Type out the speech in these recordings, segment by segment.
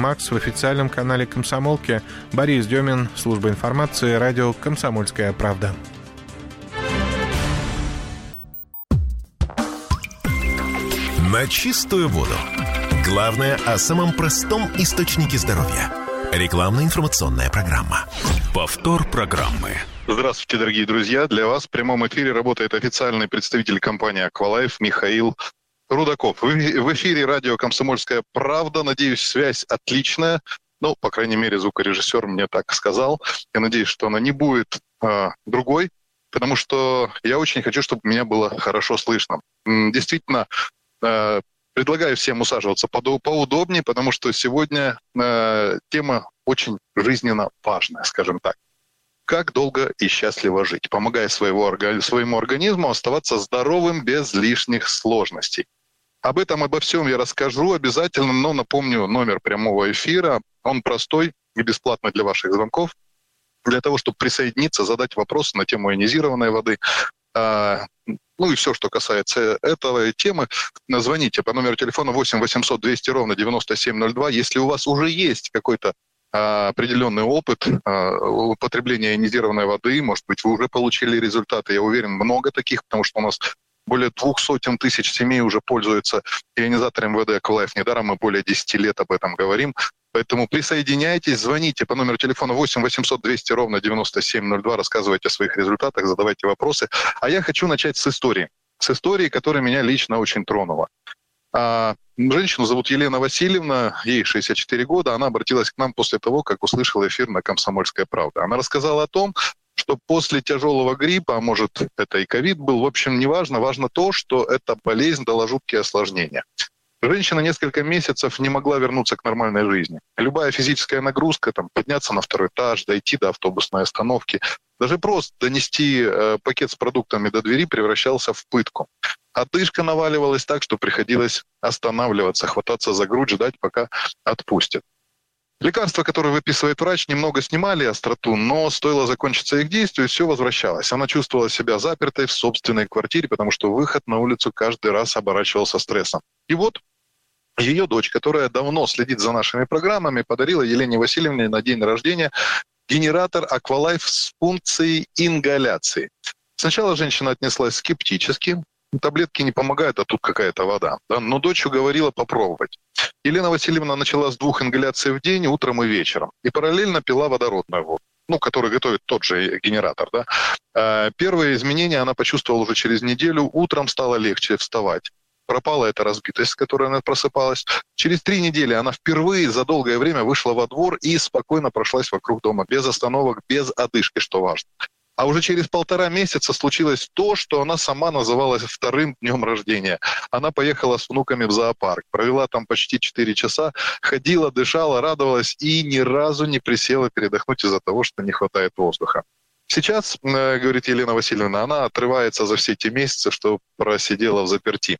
«Макс» в официальном канале «Комсомолки». Борис Демин, служба информации, радио «Комсомольская правда». На чистую воду. Главное о самом простом источнике здоровья. Рекламно-информационная программа. Повтор программы. Здравствуйте, дорогие друзья. Для вас в прямом эфире работает официальный представитель компании «Аквалайф» Михаил Рудаков. В эфире радио «Комсомольская правда». Надеюсь, связь отличная. Ну, по крайней мере, звукорежиссер мне так сказал. Я надеюсь, что она не будет другой, потому что я очень хочу, чтобы меня было хорошо слышно. Действительно, предлагаю всем усаживаться поудобнее, потому что сегодня тема очень жизненно важная, скажем так. Как долго и счастливо жить, помогая своему организму оставаться здоровым без лишних сложностей. Обо всем я расскажу обязательно, но напомню номер прямого эфира. Он простой и бесплатный для ваших звонков. Для того, чтобы присоединиться, задать вопросы на тему ионизированной воды, ну и все, что касается этой темы, звоните по номеру телефона 8 800 200 ровно 9702. Если у вас уже есть какой-то определенный опыт употребления ионизированной воды, может быть, вы уже получили результаты. Я уверен, много таких, потому что у нас более 200 тысяч семей уже пользуются ионизатором воды «Аквалайф». Недаром мы более 10 лет об этом говорим. Поэтому присоединяйтесь, звоните по номеру телефона 8 800 200 ровно 9702, рассказывайте о своих результатах, задавайте вопросы. А я хочу начать с истории. С истории, которая меня лично очень тронула. Женщину зовут Елена Васильевна, ей 64 года. Она обратилась к нам после того, как услышала эфир на «Комсомольская правда». Она рассказала о том, что после тяжелого гриппа, а может это и ковид был, в общем, неважно, важно то, что эта болезнь дала жуткие осложнения. Женщина несколько месяцев не могла вернуться к нормальной жизни. Любая физическая нагрузка, подняться на второй этаж, дойти до автобусной остановки, даже просто донести пакет с продуктами до двери превращался в пытку. Одышка наваливалась так, что приходилось останавливаться, хвататься за грудь, ждать, пока отпустят. Лекарства, которые выписывает врач, немного снимали остроту, но стоило закончиться их действию, все возвращалось. Она чувствовала себя запертой в собственной квартире, потому что выход на улицу каждый раз оборачивался стрессом. И вот ее дочь, которая давно следит за нашими программами, подарила Елене Васильевне на день рождения генератор «Аквалайф» с функцией ингаляции. Сначала женщина отнеслась скептически. Таблетки не помогают, а тут какая-то вода. Да? Но дочь уговорила попробовать. Елена Васильевна начала с 2 ингаляций в день, утром и вечером. И параллельно пила водородную воду, который готовит тот же генератор. Да? Первые изменения она почувствовала уже через неделю. Утром стало легче вставать. Пропала эта разбитость, с которой она просыпалась. Через 3 недели она впервые за долгое время вышла во двор и спокойно прошлась вокруг дома, без остановок, без одышки, что важно. А уже через 1,5 месяца случилось то, что она сама называла вторым днем рождения. Она поехала с внуками в зоопарк, провела там почти 4 часа, ходила, дышала, радовалась и ни разу не присела передохнуть из-за того, что не хватает воздуха. Сейчас, говорит Елена Васильевна, она отрывается за все те месяцы, что просидела взаперти.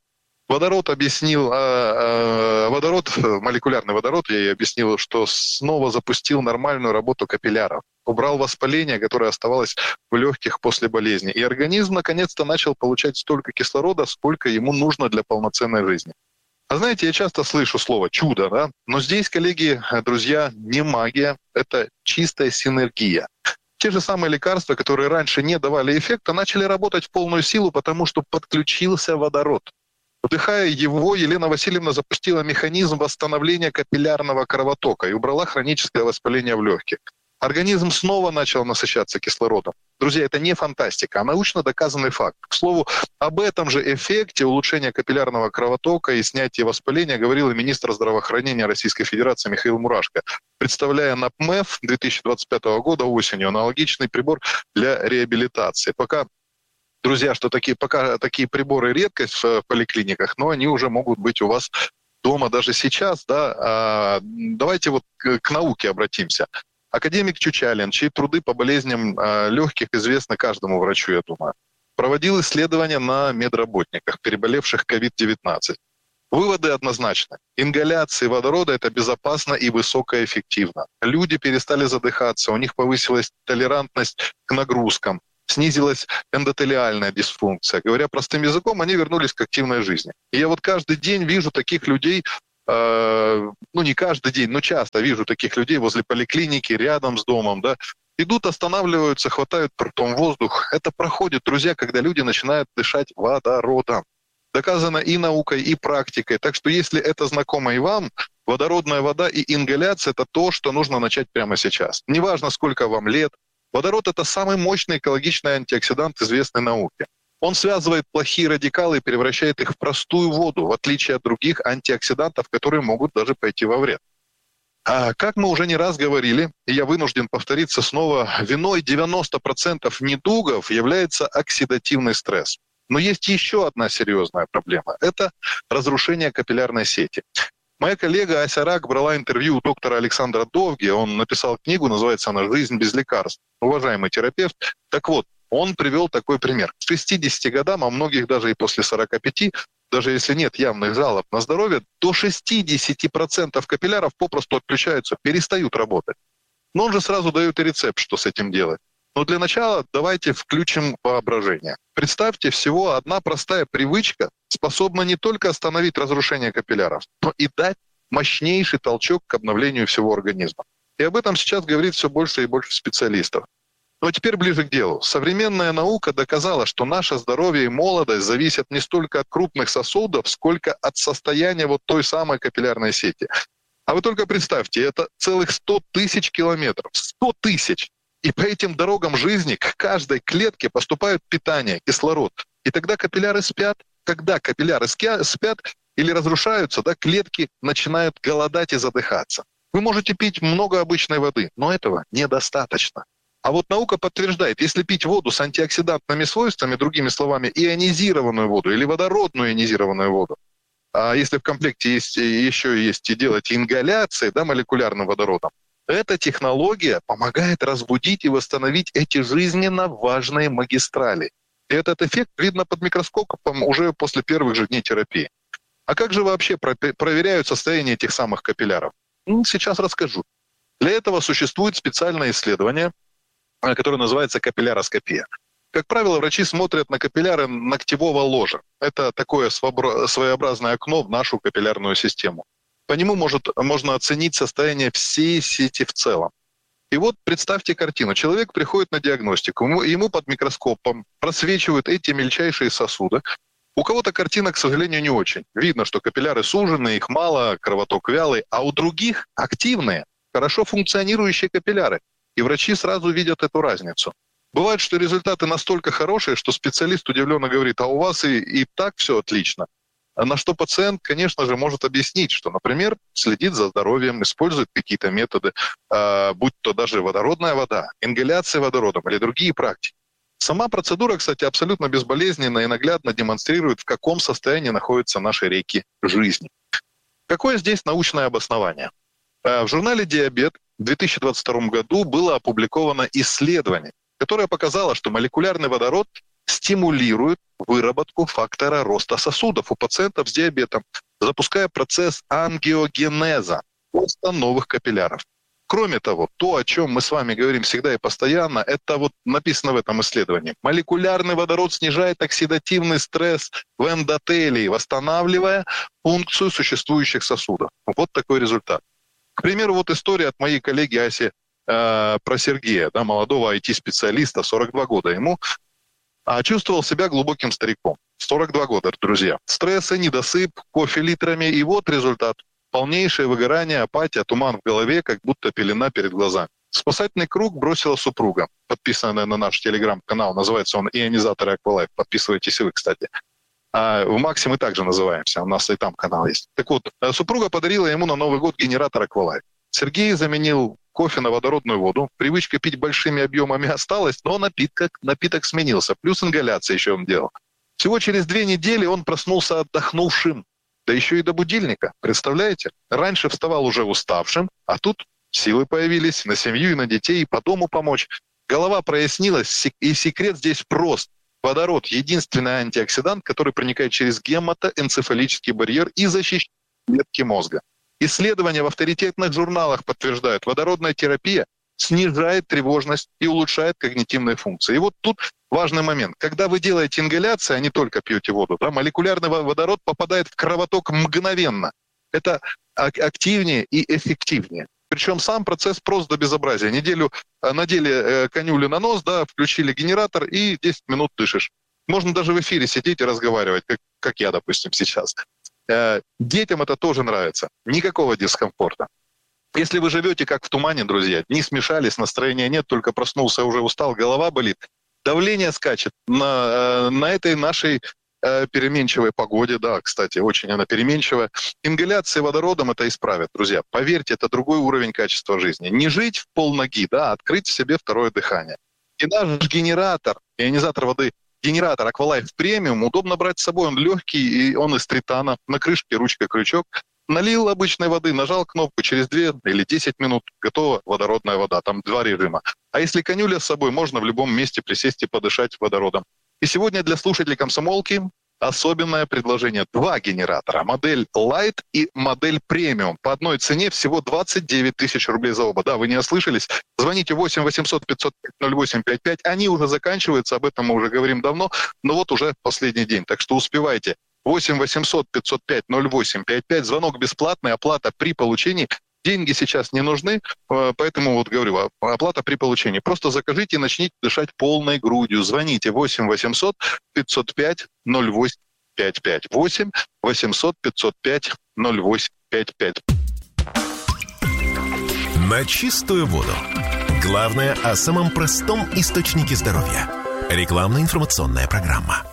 Молекулярный водород, я ей объяснил, что снова запустил нормальную работу капилляров. Убрал воспаление, которое оставалось в легких после болезни. И организм наконец-то начал получать столько кислорода, сколько ему нужно для полноценной жизни. А знаете, я часто слышу слово «чудо», да? Но здесь, коллеги, друзья, не магия, это чистая синергия. Те же самые лекарства, которые раньше не давали эффекта, начали работать в полную силу, потому что подключился водород. Вдыхая его, Елена Васильевна запустила механизм восстановления капиллярного кровотока и убрала хроническое воспаление в легких. Организм снова начал насыщаться кислородом. Друзья, это не фантастика, а научно доказанный факт. К слову, об этом же эффекте улучшения капиллярного кровотока и снятия воспаления говорил и министр здравоохранения Российской Федерации Михаил Мурашко, представляя на ПМЭФ 2025 года осенью аналогичный прибор для реабилитации. Друзья, пока такие приборы редкость в поликлиниках, но они уже могут быть у вас дома даже сейчас. Да? Давайте к науке обратимся. Академик Чучалин, чьи труды по болезням легких известны каждому врачу, я думаю, проводил исследования на медработниках, переболевших COVID-19. Выводы однозначны. Ингаляция водорода – это безопасно и высокоэффективно. Люди перестали задыхаться, у них повысилась толерантность к нагрузкам, снизилась эндотелиальная дисфункция. Говоря простым языком, они вернулись к активной жизни. И я каждый день вижу таких людей не каждый день, но часто вижу таких людей возле поликлиники, рядом с домом, да, идут, останавливаются, хватают ртом воздух. Это проходит, друзья, когда люди начинают дышать водородом. Доказано и наукой, и практикой. Так что если это знакомо и вам, водородная вода и ингаляция – это то, что нужно начать прямо сейчас. Неважно, сколько вам лет. Водород – это самый мощный экологичный антиоксидант известной науки. Он связывает плохие радикалы и превращает их в простую воду, в отличие от других антиоксидантов, которые могут даже пойти во вред. А как мы уже не раз говорили, и я вынужден повториться снова, виной 90% недугов является оксидативный стресс. Но есть еще одна серьезная проблема – это разрушение капиллярной сети. Моя коллега Ася Рак брала интервью у доктора Александра Довги, он написал книгу, называется она «Жизнь без лекарств». Уважаемый терапевт. Так вот, он привел такой пример. К 60 годам, а многих даже и после 45, даже если нет явных жалоб на здоровье, до 60% капилляров попросту отключаются, перестают работать. Но он же сразу дает и рецепт, что с этим делать. Но для начала давайте включим воображение. Представьте, всего одна простая привычка способна не только остановить разрушение капилляров, но и дать мощнейший толчок к обновлению всего организма. И об этом сейчас говорит все больше и больше специалистов. Но теперь ближе к делу. Современная наука доказала, что наше здоровье и молодость зависят не столько от крупных сосудов, сколько от состояния вот той самой капиллярной сети. А вы только представьте, это целых 100 тысяч километров. 100 тысяч! И по этим дорогам жизни к каждой клетке поступает питание, кислород. И тогда капилляры спят. Когда капилляры спят или разрушаются, да, клетки начинают голодать и задыхаться. Вы можете пить много обычной воды, но этого недостаточно. А вот наука подтверждает, если пить воду с антиоксидантными свойствами, другими словами, ионизированную воду или водородную ионизированную воду, а если в комплекте еще есть и делать ингаляции, да, молекулярным водородом, эта технология помогает разбудить и восстановить эти жизненно важные магистрали. И этот эффект видно под микроскопом уже после первых же дней терапии. А как же вообще проверяют состояние этих самых капилляров? Сейчас расскажу. Для этого существует специальное исследование, которое называется капилляроскопия. Как правило, врачи смотрят на капилляры ногтевого ложа. Это такое своеобразное окно в нашу капиллярную систему. По нему можно оценить состояние всей сети в целом. И вот представьте картину. Человек приходит на диагностику, ему под микроскопом просвечивают эти мельчайшие сосуды. У кого-то картина, к сожалению, не очень. Видно, что капилляры сужены, их мало, кровоток вялый, а у других активные, хорошо функционирующие капилляры. И врачи сразу видят эту разницу. Бывает, что результаты настолько хорошие, что специалист удивленно говорит, а у вас и так все отлично. На что пациент, конечно же, может объяснить, что, например, следит за здоровьем, использует какие-то методы, будь то даже водородная вода, ингаляция водородом или другие практики. Сама процедура, кстати, абсолютно безболезненно и наглядно демонстрирует, в каком состоянии находятся наши реки жизни. Какое здесь научное обоснование? В журнале «Диабет» в 2022 году было опубликовано исследование, которое показало, что молекулярный водород стимулирует выработку фактора роста сосудов у пациентов с диабетом, запуская процесс ангиогенеза, роста новых капилляров. Кроме того, то, о чем мы с вами говорим всегда и постоянно, это вот написано в этом исследовании. Молекулярный водород снижает оксидативный стресс в эндотелии, восстанавливая функцию существующих сосудов. Вот такой результат. К примеру, вот история от моей коллеги Аси про Сергея, да, молодого IT-специалиста, 42 года ему, чувствовал себя глубоким стариком. 42 года, друзья. Стрессы, недосып, кофе литрами, и вот результат. Полнейшее выгорание, апатия, туман в голове, как будто пелена перед глазами. Спасательный круг бросила супруга, подписанная на наш телеграм-канал. Называется он «Ионизаторы Аквалайф». Подписывайтесь и вы, кстати. В Максе мы также называемся, у нас и там канал есть. Так вот, супруга подарила ему на Новый год генератор Аквалайф. Сергей заменил кофе на водородную воду. Привычка пить большими объемами осталась, но напиток сменился. Плюс ингаляция еще он делал. Всего через 2 недели он проснулся отдохнувшим. Да еще и до будильника. Представляете? Раньше вставал уже уставшим, а тут силы появились на семью и на детей, и по дому помочь. Голова прояснилась, и секрет здесь прост. Водород – единственный антиоксидант, который проникает через гематоэнцефалический барьер и защищает клетки мозга. Исследования в авторитетных журналах подтверждают, водородная терапия снижает тревожность и улучшает когнитивные функции. И вот тут важный момент. Когда вы делаете ингаляцию, а не только пьете воду, да, молекулярный водород попадает в кровоток мгновенно. это активнее и эффективнее. Причем сам процесс прост до безобразия. Надели конюлю на нос, да, включили генератор и 10 минут дышишь. Можно даже в эфире сидеть и разговаривать, как я, допустим, сейчас. Детям это тоже нравится. Никакого дискомфорта. Если вы живете как в тумане, друзья, дни смешались, настроения нет, только проснулся, уже устал, голова болит, давление скачет на этой нашей переменчивой погоде, да, кстати, очень она переменчивая. Ингаляция водородом это исправит, друзья. Поверьте, это другой уровень качества жизни. Не жить в полноги, да, а открыть в себе второе дыхание. И наш генератор, ионизатор воды, генератор Aqualife Premium удобно брать с собой. Он легкий, и он из тритана. На крышке ручка-крючок. Налил обычной воды, нажал кнопку, через 2 или 10 минут готова водородная вода. Там 2 режима. А если конюля с собой, можно в любом месте присесть и подышать водородом. И сегодня для слушателей комсомолки особенное предложение. 2 генератора. Модель Light и модель Premium. По одной цене всего 29 тысяч рублей за оба. Да, вы не ослышались. Звоните 8 800 505 0855. Они уже заканчиваются, об этом мы уже говорим давно. Но вот уже последний день. Так что успевайте. 8 800 505 0855. Звонок бесплатный, оплата при получении. Деньги сейчас не нужны, поэтому вот говорю, оплата при получении. Просто закажите и начните дышать полной грудью. Звоните 8 800 505 0855. 8 800 505 0855. На чистую воду. Главное о самом простом источнике здоровья. Рекламно-информационная программа.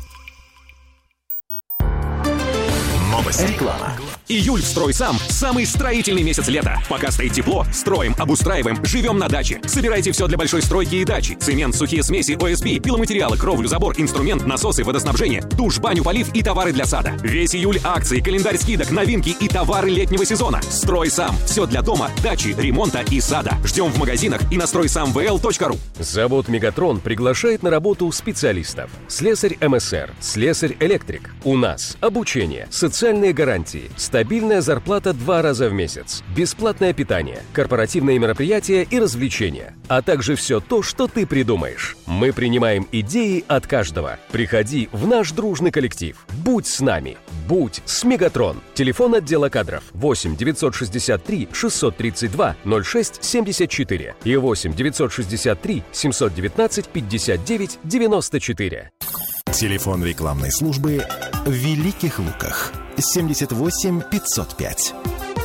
Реклама. Июль в «Стройсам» – самый строительный месяц лета. Пока стоит тепло, строим, обустраиваем, живем на даче. Собирайте все для большой стройки и дачи. Цемент, сухие смеси, ОСБ, пиломатериалы, кровлю, забор, инструмент, насосы, водоснабжение, душ, баню, полив и товары для сада. Весь июль акции, календарь скидок, новинки и товары летнего сезона. «Стройсам» – все для дома, дачи, ремонта и сада. Ждем в магазинах и на стройсамвл.ру. Завод «Мегатрон» приглашает на работу специалистов. Слесарь МСР, слесарь-электрик. У нас обучение, социальные гарантии, стабильная зарплата 2 раза в месяц, бесплатное питание, корпоративные мероприятия и развлечения, а также все то, что ты придумаешь. Мы принимаем идеи от каждого. Приходи в наш дружный коллектив. Будь с нами. Будь с «Мегатрон». Телефон отдела кадров 8 963 632 06 74 и 8 963 719 59 94. Телефон рекламной службы в Великих Луках. 78 505.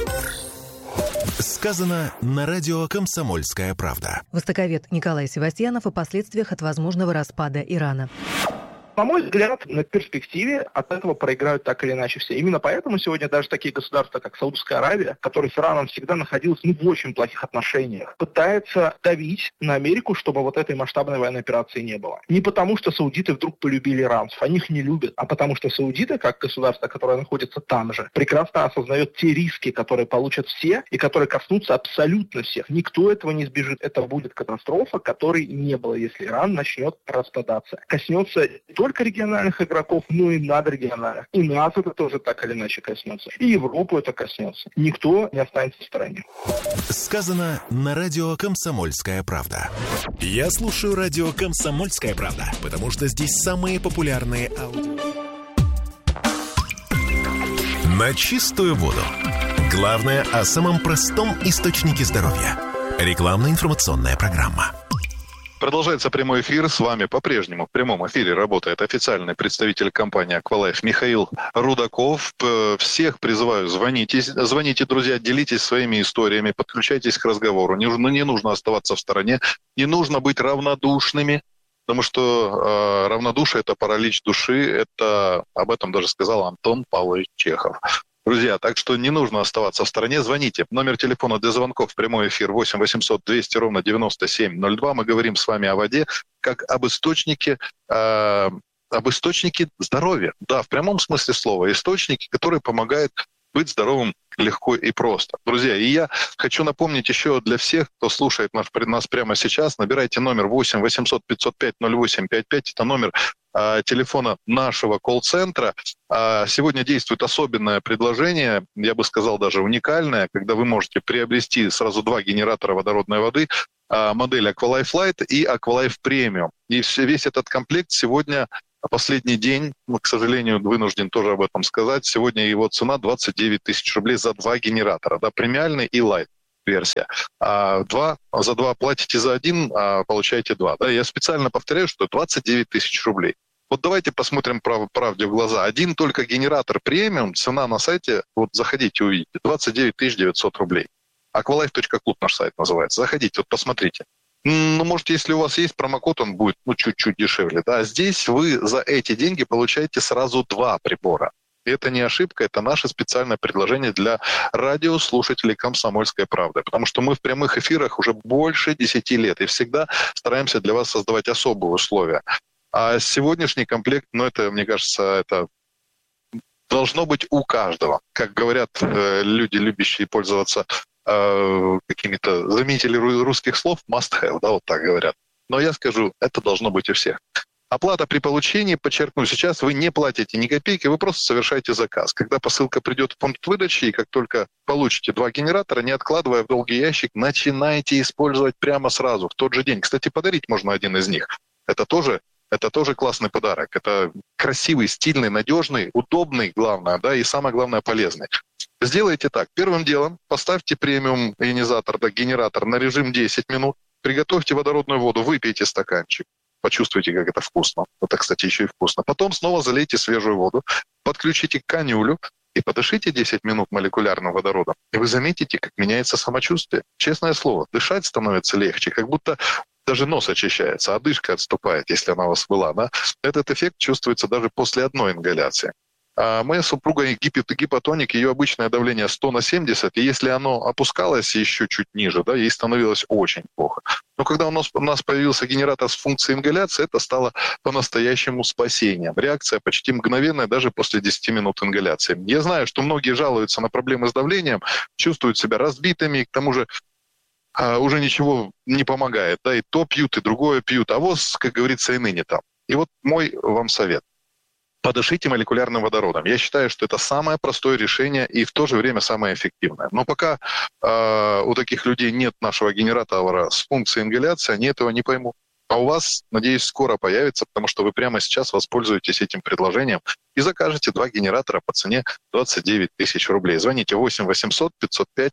Сказано на радио «Комсомольская правда». Востоковед Николай Севастьянов о последствиях от возможного распада Ирана. На мой взгляд, на перспективе от этого проиграют так или иначе все. Именно поэтому сегодня даже такие государства, как Саудовская Аравия, которые с Ираном всегда находились в очень плохих отношениях, пытаются давить на Америку, чтобы вот этой масштабной военной операции не было. Не потому, что саудиты вдруг полюбили иранцев, они их не любят, а потому что саудиты, как государство, которое находится там же, прекрасно осознает те риски, которые получат все и которые коснутся абсолютно всех. Никто этого не избежит. Это будет катастрофа, которой не было, если Иран начнет распадаться. Коснется только региональных игроков, но и надрегиональных. И нас это тоже так или иначе коснется. И Европу это коснется. Никто не останется в стороне. Сказано на радио «Комсомольская правда». Я слушаю радио «Комсомольская правда», потому что здесь самые популярные аудио. На чистую воду. Главное о самом простом источнике здоровья. Рекламно-информационная программа. Продолжается прямой эфир. С вами по-прежнему в прямом эфире работает официальный представитель компании Aqualife Михаил Рудаков. Всех призываю, звоните, друзья, делитесь своими историями, подключайтесь к разговору. Не нужно оставаться в стороне, не нужно быть равнодушными, потому что равнодушие – это паралич души. Об этом даже сказал Антон Павлович Чехов. Друзья, так что не нужно оставаться в стороне. Звоните. Номер телефона для звонков в прямой эфир 8 800 200 ровно 9702. Мы говорим с вами о воде как об источнике здоровья. Да, в прямом смысле слова. Источники, которые помогают быть здоровым легко и просто. Друзья, и я хочу напомнить еще для всех, кто слушает нас прямо сейчас, набирайте номер 8 800 505 0855. Это номер телефона нашего колл-центра. Сегодня действует особенное предложение, я бы сказал даже уникальное, когда вы можете приобрести сразу 2 генератора водородной воды, модель Aqualife Light и Aqualife Premium. И весь этот комплект сегодня последний день, к сожалению, вынужден тоже об этом сказать, сегодня его цена 29 тысяч рублей за 2 генератора, да, премиальный и лайт версия. За 2 платите за 1, а получаете 2. Да? Я специально повторяю, что 29 тысяч рублей. Вот давайте посмотрим правде в глаза. Один только генератор премиум, цена на сайте, вот заходите, увидите, 29 900 рублей. Aqualife.club наш сайт называется. Заходите, вот посмотрите. Ну, может, если у вас есть промокод, он будет чуть-чуть дешевле. Да? Здесь вы за эти деньги получаете сразу 2 прибора. И это не ошибка, это наше специальное предложение для радиослушателей «Комсомольской правды». Потому что мы в прямых эфирах уже больше 10 лет и всегда стараемся для вас создавать особые условия. А сегодняшний комплект, это, мне кажется, это должно быть у каждого. Как говорят люди, любящие пользоваться какими-то заменители русских слов, must have, да, вот так говорят. Но я скажу, это должно быть у всех. Оплата при получении, подчеркну, сейчас вы не платите ни копейки, вы просто совершаете заказ. Когда посылка придет в пункт выдачи, и как только получите 2 генератора, не откладывая в долгий ящик, начинайте использовать прямо сразу, в тот же день. Кстати, подарить можно один из них. Это тоже классный подарок. Это красивый, стильный, надежный, удобный, главное, да, и самое главное, полезный. Сделайте так. Первым делом поставьте премиум ионизатор, да, генератор на режим 10 минут, приготовьте водородную воду, выпейте стаканчик. Почувствуйте, как это вкусно. Это, кстати, еще и вкусно. Потом снова залейте свежую воду, подключите к канюлю и подышите 10 минут молекулярным водородом. И вы заметите, как меняется самочувствие. Честное слово, дышать становится легче, как будто даже нос очищается, одышка отступает, если она у вас была. Да? Этот эффект чувствуется даже после одной ингаляции. А моя супруга гипотоник, ее обычное давление 100 на 70, и если оно опускалось еще чуть ниже, да, ей становилось очень плохо. Но когда у нас появился генератор с функцией ингаляции, это стало по-настоящему спасением. Реакция почти мгновенная даже после 10 минут ингаляции. Я знаю, что многие жалуются на проблемы с давлением, чувствуют себя разбитыми, и к тому же уже ничего не помогает. Да, и то пьют, и другое пьют, а ВОЗ, как говорится, и ныне там. И вот мой вам совет. Подышите молекулярным водородом. Я считаю, что это самое простое решение и в то же время самое эффективное. Но пока у таких людей нет нашего генератора с функцией ингаляции, они этого не поймут. А у вас, надеюсь, скоро появится, потому что вы прямо сейчас воспользуетесь этим предложением и закажете 2 генератора по цене 29 тысяч рублей. Звоните 8 800 505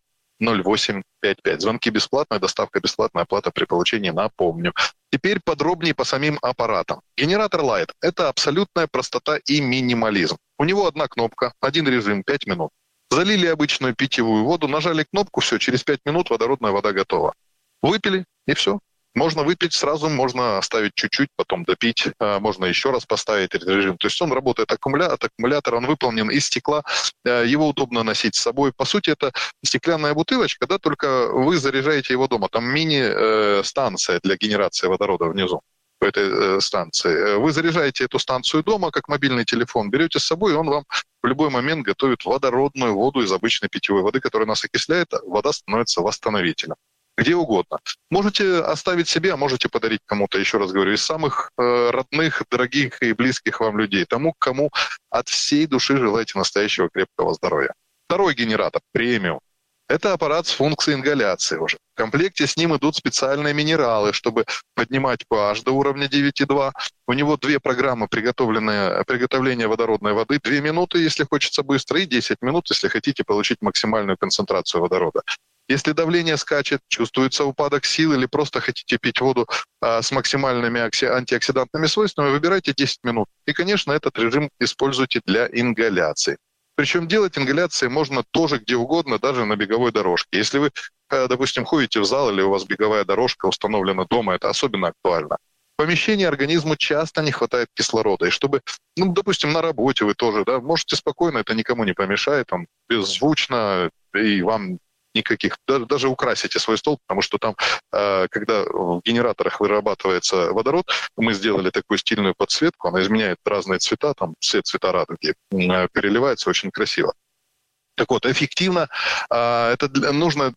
0855. Звонки бесплатные, доставка бесплатная, оплата при получении, напомню. Теперь подробнее по самим аппаратам. Генератор Light – это абсолютная простота и минимализм. У него одна кнопка, один режим, 5 минут. Залили обычную питьевую воду, нажали кнопку, все, через 5 минут водородная вода готова. Выпили, и все. Можно выпить сразу, можно оставить чуть-чуть, потом допить, можно еще раз поставить режим. То есть он работает от аккумулятора, он выполнен из стекла, его удобно носить с собой. По сути, это стеклянная бутылочка, да, только вы заряжаете его дома. Там мини-станция для генерации водорода внизу в этой станции. Вы заряжаете эту станцию дома, как мобильный телефон, берете с собой, и он вам в любой момент готовит водородную воду из обычной питьевой воды, которая нас окисляет, а вода становится восстановительной. Где угодно. Можете оставить себе, а можете подарить кому-то, еще раз говорю, из самых родных, дорогих и близких вам людей. Тому, кому от всей души желаете настоящего крепкого здоровья. Второй генератор, премиум. Это аппарат с функцией ингаляции уже. В комплекте с ним идут специальные минералы, чтобы поднимать pH до уровня 9,2. У него 2 программы приготовления водородной воды. 2 минуты, если хочется быстро, и 10 минут, если хотите получить максимальную концентрацию водорода. Если давление скачет, чувствуется упадок сил или просто хотите пить воду с максимальными антиоксидантными свойствами, выбирайте 10 минут. И, конечно, этот режим используйте для ингаляции. Причем делать ингаляции можно тоже где угодно, даже на беговой дорожке. Если вы, допустим, ходите в зал или у вас беговая дорожка установлена дома, это особенно актуально. В помещении организму часто не хватает кислорода. И чтобы, допустим, на работе вы тоже, да, можете спокойно, это никому не помешает, там, беззвучно, и вам никаких, даже украсите свой стол, потому что там, когда в генераторах вырабатывается водород, мы сделали такую стильную подсветку, она изменяет разные цвета, там цвета радуги, переливается очень красиво. Так вот, эффективно, это нужно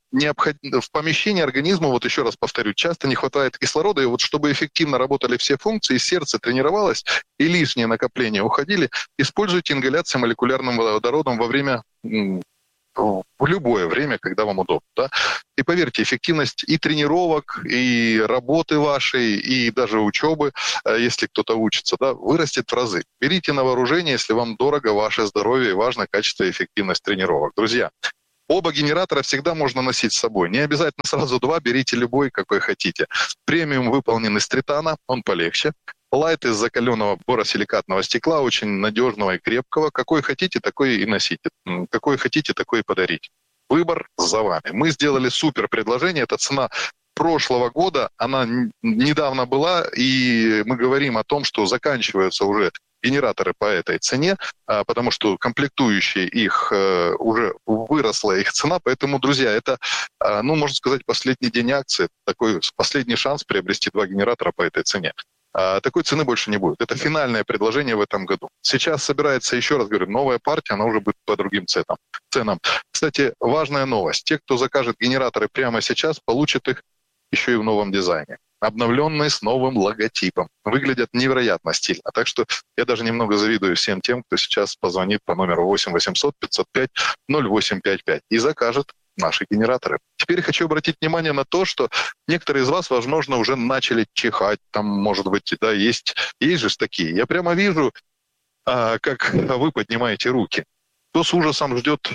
в помещении организма, вот еще раз повторю, часто не хватает кислорода, и вот чтобы эффективно работали все функции, сердце тренировалось, и лишние накопления уходили, используйте ингаляцию молекулярным водородом во время в любое время, когда вам удобно. Да? И поверьте, эффективность и тренировок, и работы вашей, и даже учебы, если кто-то учится, да, вырастет в разы. Берите на вооружение, если вам дорого ваше здоровье и важно качество и эффективность тренировок. Друзья, оба генератора всегда можно носить с собой. Не обязательно сразу два, берите любой, какой хотите. Премиум выполнен из титана, он полегче. Лайт из закаленного боросиликатного стекла, очень надежного и крепкого. Какой хотите, такой и носите. Какой хотите, такой и подарите. Выбор за вами. Мы сделали супер предложение. Это цена прошлого года. Она недавно была, и мы говорим о том, что заканчиваются уже генераторы по этой цене, потому что комплектующие их уже выросла их цена. Поэтому, друзья, это, можно сказать, последний день акции. Такой последний шанс приобрести 2 генератора по этой цене. Такой цены больше не будет. Это финальное предложение в этом году. Сейчас собирается, еще раз говорю, новая партия, она уже будет по другим ценам. Кстати, важная новость. Те, кто закажет генераторы прямо сейчас, получат их еще и в новом дизайне. Обновленные с новым логотипом. Выглядят невероятно стильно. Так что я даже немного завидую всем тем, кто сейчас позвонит по номеру 8 800 505 0855 и закажет наши генераторы. Теперь хочу обратить внимание на то, что некоторые из вас, возможно, уже начали чихать, там, может быть, да, есть же такие. Я прямо вижу, как вы поднимаете руки. Кто с ужасом ждет,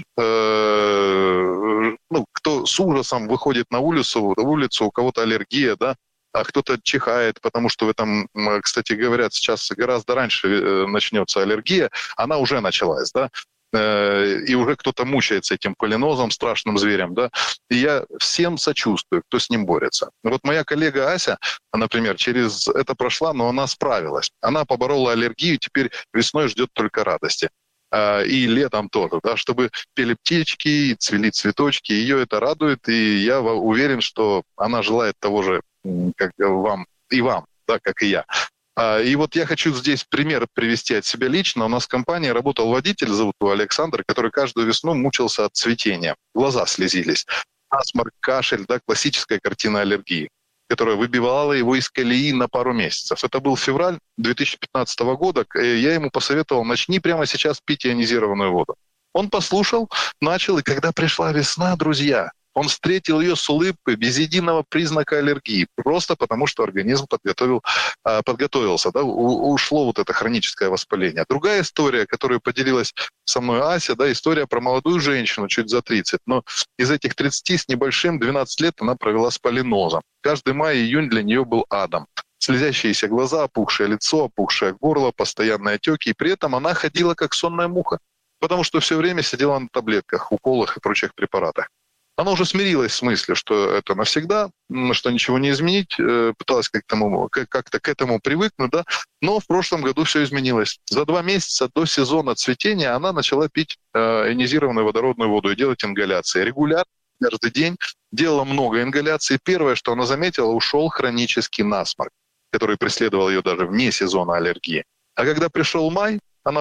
кто с ужасом выходит на улицу, у кого-то аллергия, да, а кто-то чихает, потому что в этом, кстати, говорят, сейчас гораздо раньше начнется аллергия, она уже началась, да, и уже кто-то мучается этим полинозом, страшным зверем, да, и я всем сочувствую, кто с ним борется. Вот моя коллега Ася, например, через это прошла, но она справилась. Она поборола аллергию, теперь весной ждет только радости. И летом тоже, да, чтобы пели птички, цвели цветочки, ее это радует, и я уверен, что она желает того же, как вам, да, как и я. И вот я хочу здесь пример привести от себя лично. У нас в компании работал водитель, зовут его Александр, который каждую весну мучился от цветения. Глаза слезились. Насморк, кашель, да, классическая картина аллергии, которая выбивала его из колеи на пару месяцев. Это был февраль 2015 года. Я ему посоветовал, начни прямо сейчас пить ионизированную воду. Он послушал, начал, и когда пришла весна, друзья, он встретил ее с улыбкой, без единого признака аллергии, просто потому что организм подготовился, да, ушло вот это хроническое воспаление. Другая история, которую поделилась со мной Ася, да, история про молодую женщину, чуть за 30, но из этих 30 с небольшим 12 лет она провела с полинозом. Каждый май и июнь для нее был адом. Слезящиеся глаза, опухшее лицо, опухшее горло, постоянные отеки, и при этом она ходила как сонная муха, потому что все время сидела на таблетках, уколах и прочих препаратах. Она уже смирилась с мыслью, что это навсегда, что ничего не изменить, пыталась как-то к этому привыкнуть, да, но в прошлом году все изменилось. За 2 месяца до сезона цветения она начала пить ионизированную водородную воду и делать ингаляции. Регулярно, каждый день, делала много ингаляций. Первое, что она заметила, ушел хронический насморк, который преследовал ее даже вне сезона аллергии. А когда пришел май, она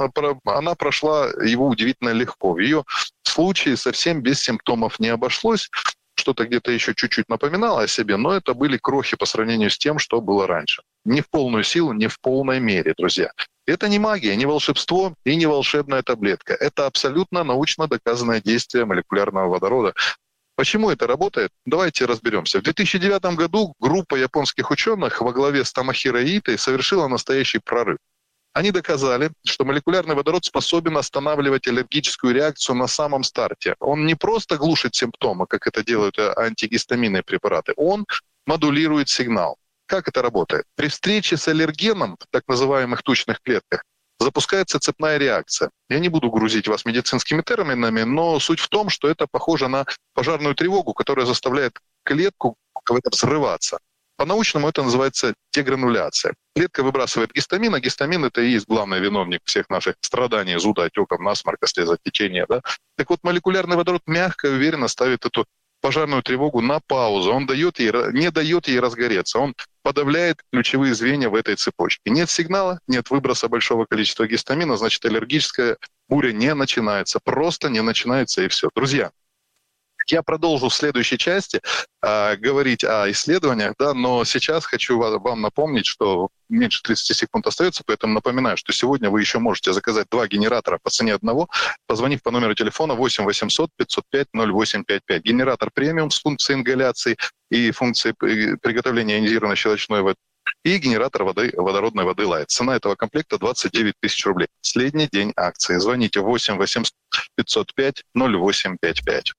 прошла его удивительно легко. В ее случае совсем без симптомов не обошлось. Что-то где-то еще чуть-чуть напоминало о себе, но это были крохи по сравнению с тем, что было раньше. Не в полную силу, не в полной мере, друзья. Это не магия, не волшебство и не волшебная таблетка. Это абсолютно научно доказанное действие молекулярного водорода. Почему это работает? Давайте разберемся. В 2009 году группа японских ученых во главе с Томохиро Иитой совершила настоящий прорыв. Они доказали, что молекулярный водород способен останавливать аллергическую реакцию на самом старте. Он не просто глушит симптомы, как это делают антигистаминные препараты, он модулирует сигнал. Как это работает? При встрече с аллергеном в так называемых тучных клетках запускается цепная реакция. Я не буду грузить вас медицинскими терминами, но суть в том, что это похоже на пожарную тревогу, которая заставляет клетку взрываться. По-научному это называется дегрануляция. Клетка выбрасывает гистамин, а гистамин — это и есть главный виновник всех наших страданий, зуда, отеков, насморка, слезотечения. Да? Так вот, молекулярный водород мягко и уверенно ставит эту пожарную тревогу на паузу. Он не дает ей разгореться. Он подавляет ключевые звенья в этой цепочке. Нет сигнала, нет выброса большого количества гистамина, значит, аллергическая буря не начинается. Просто не начинается, и все. Друзья, Я продолжу в следующей части говорить о исследованиях, да, но сейчас хочу вам напомнить, что меньше 30 секунд остается, поэтому напоминаю, что сегодня вы еще можете заказать 2 генератора по цене одного, позвонив по номеру телефона 8 800 505 0855. Генератор премиум с функцией ингаляции и функцией приготовления ионизированной щелочной воды. И генератор водородной воды Light. Цена этого комплекта 29 тысяч рублей. Последний день акции. Звоните 8 800 505 0855.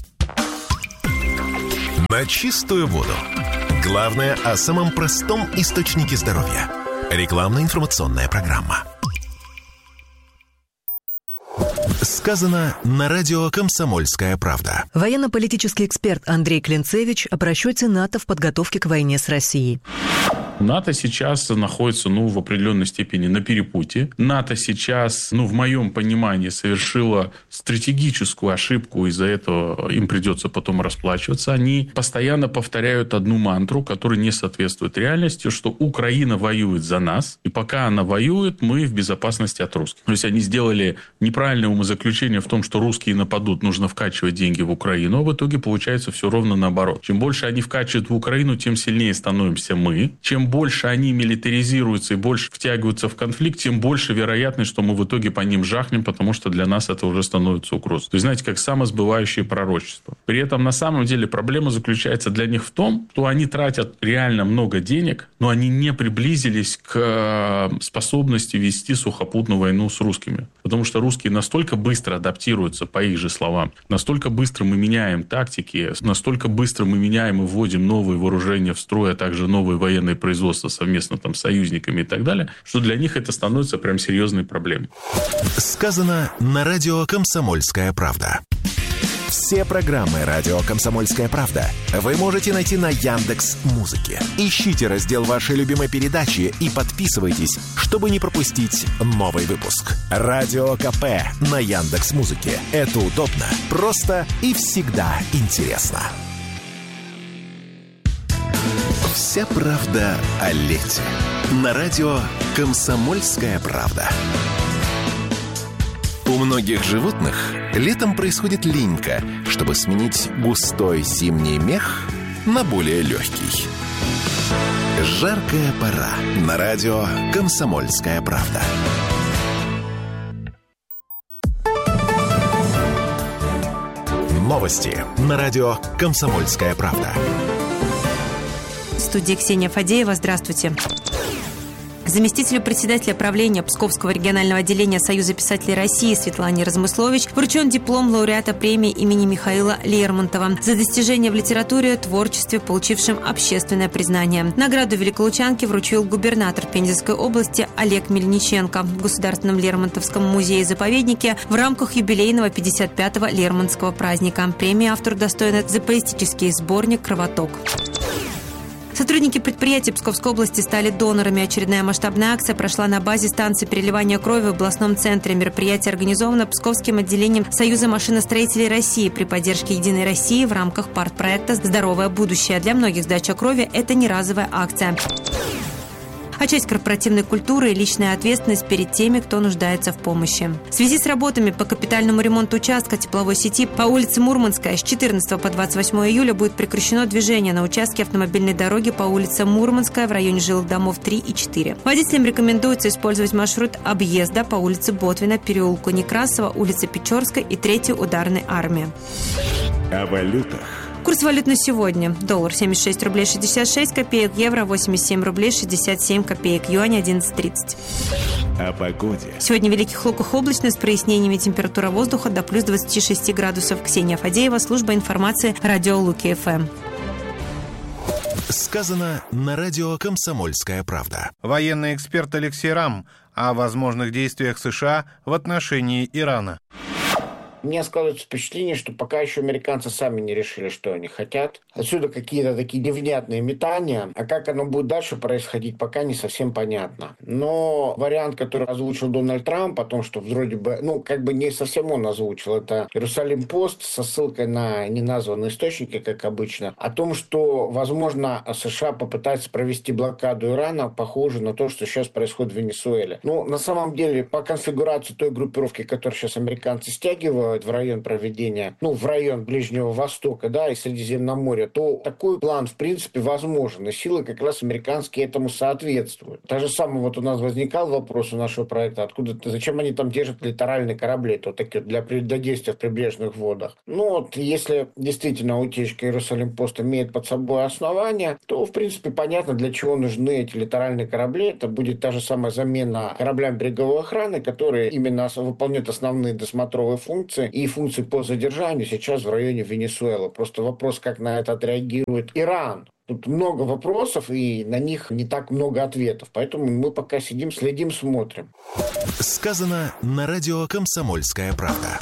На чистую воду. Главное о самом простом источнике здоровья. Рекламно-информационная программа. Сказано на радио «Комсомольская правда». Военно-политический эксперт Андрей Клинцевич о просчете НАТО в подготовке к войне с Россией. НАТО сейчас находится, в определенной степени на перепутье. НАТО сейчас, в моем понимании, совершила стратегическую ошибку, из-за этого им придется потом расплачиваться. Они постоянно повторяют одну мантру, которая не соответствует реальности, что Украина воюет за нас, и пока она воюет, мы в безопасности от русских. То есть они сделали неправильное умозаключение в том, что русские нападут, нужно вкачивать деньги в Украину, а в итоге получается все ровно наоборот. Чем больше они вкачивают в Украину, тем сильнее становимся мы. Чем больше они милитаризируются и больше втягиваются в конфликт, тем больше вероятность, что мы в итоге по ним жахнем, потому что для нас это уже становится угрозой. То есть, знаете, как самосбывающее пророчество. При этом, на самом деле, проблема заключается для них в том, что они тратят реально много денег, но они не приблизились к способности вести сухопутную войну с русскими. Потому что русские настолько быстро адаптируются, по их же словам, настолько быстро мы меняем тактики, настолько быстро мы меняем и вводим новые вооружения в строй, а также новые военные производства совместно с союзниками и так далее, что для них это становится прям серьезной проблемой. Сказано на радио «Комсомольская правда». Все программы «Радио Комсомольская правда» вы можете найти на Яндекс.Музыке. Ищите раздел вашей любимой передачи и подписывайтесь, чтобы не пропустить новый выпуск. Радио КП на Яндекс.Музыке. Это удобно, просто и всегда интересно. Вся правда о лете. На радио «Комсомольская правда». У многих животных летом происходит линька, чтобы сменить густой зимний мех на более легкий. Жаркая пора. На радио «Комсомольская правда». Новости на радио «Комсомольская правда». В студии Ксения Фадеева. Здравствуйте. Заместителю председателя правления Псковского регионального отделения Союза писателей России Светлане Размыслович вручен диплом лауреата премии имени Михаила Лермонтова за достижения в литературе, творчестве, получившим общественное признание. Награду великолучанке вручил губернатор Пензенской области Олег Мельниченко в Государственном Лермонтовском музее-заповеднике в рамках юбилейного 55-го Лермонтовского праздника. Премия автору достойна за поэтический сборник «Кровоток». Сотрудники предприятия Псковской области стали донорами. Очередная масштабная акция прошла на базе станции переливания крови в областном центре. Мероприятие организовано Псковским отделением Союза машиностроителей России при поддержке «Единой России» в рамках партпроекта «Здоровое будущее». Для многих сдача крови – это не разовая акция, а часть корпоративной культуры и личная ответственность перед теми, кто нуждается в помощи. В связи с работами по капитальному ремонту участка тепловой сети по улице Мурманская с 14 по 28 июля будет прекращено движение на участке автомобильной дороги по улице Мурманская в районе жилых домов 3 и 4. Водителям рекомендуется использовать маршрут объезда по улице Ботвина, переулку Некрасова, улице Печорской и 3-й ударной армии. О валютах. Курс валют на сегодня. Доллар 76 рублей 66 копеек, евро 87 рублей 67 копеек, юань 11.30. О погоде. Сегодня в Великих Луках облачно с прояснениями, температура воздуха до плюс 26 градусов. Ксения Фадеева, служба информации, радио Луки-ФМ. Сказано на радио «Комсомольская правда». Военный эксперт Алексей Рам о возможных действиях США в отношении Ирана. У меня складывается впечатление, что пока еще американцы сами не решили, что они хотят. Отсюда какие-то такие невнятные метания. А как оно будет дальше происходить, пока не совсем понятно. Но вариант, который озвучил Дональд Трамп, о том, что вроде бы, не совсем он озвучил, это Иерусалим-Пост со ссылкой на неназванные источники, как обычно, о том, что, возможно, США попытаются провести блокаду Ирана, похоже на то, что сейчас происходит в Венесуэле. На самом деле, по конфигурации той группировки, которую сейчас американцы стягивают, сделать в район проведения, в район Ближнего Востока, да, и Средиземноморья, то такой план, в принципе, возможен. И силы как раз американские этому соответствуют. Так же самое у нас возникал вопрос у нашего проекта, зачем они там держат литеральные корабли, такие для действия в прибрежных водах. Если действительно утечка Иерусалим-Пост имеет под собой основания, то, в принципе, понятно, для чего нужны эти литеральные корабли. Это будет та же самая замена кораблям береговой охраны, которые именно выполняют основные досмотровые функции и функции по задержанию сейчас в районе Венесуэлы. Просто вопрос, как на это отреагирует Иран. Тут много вопросов, и на них не так много ответов. Поэтому мы пока сидим, следим, смотрим. Сказано на радио «Комсомольская правда».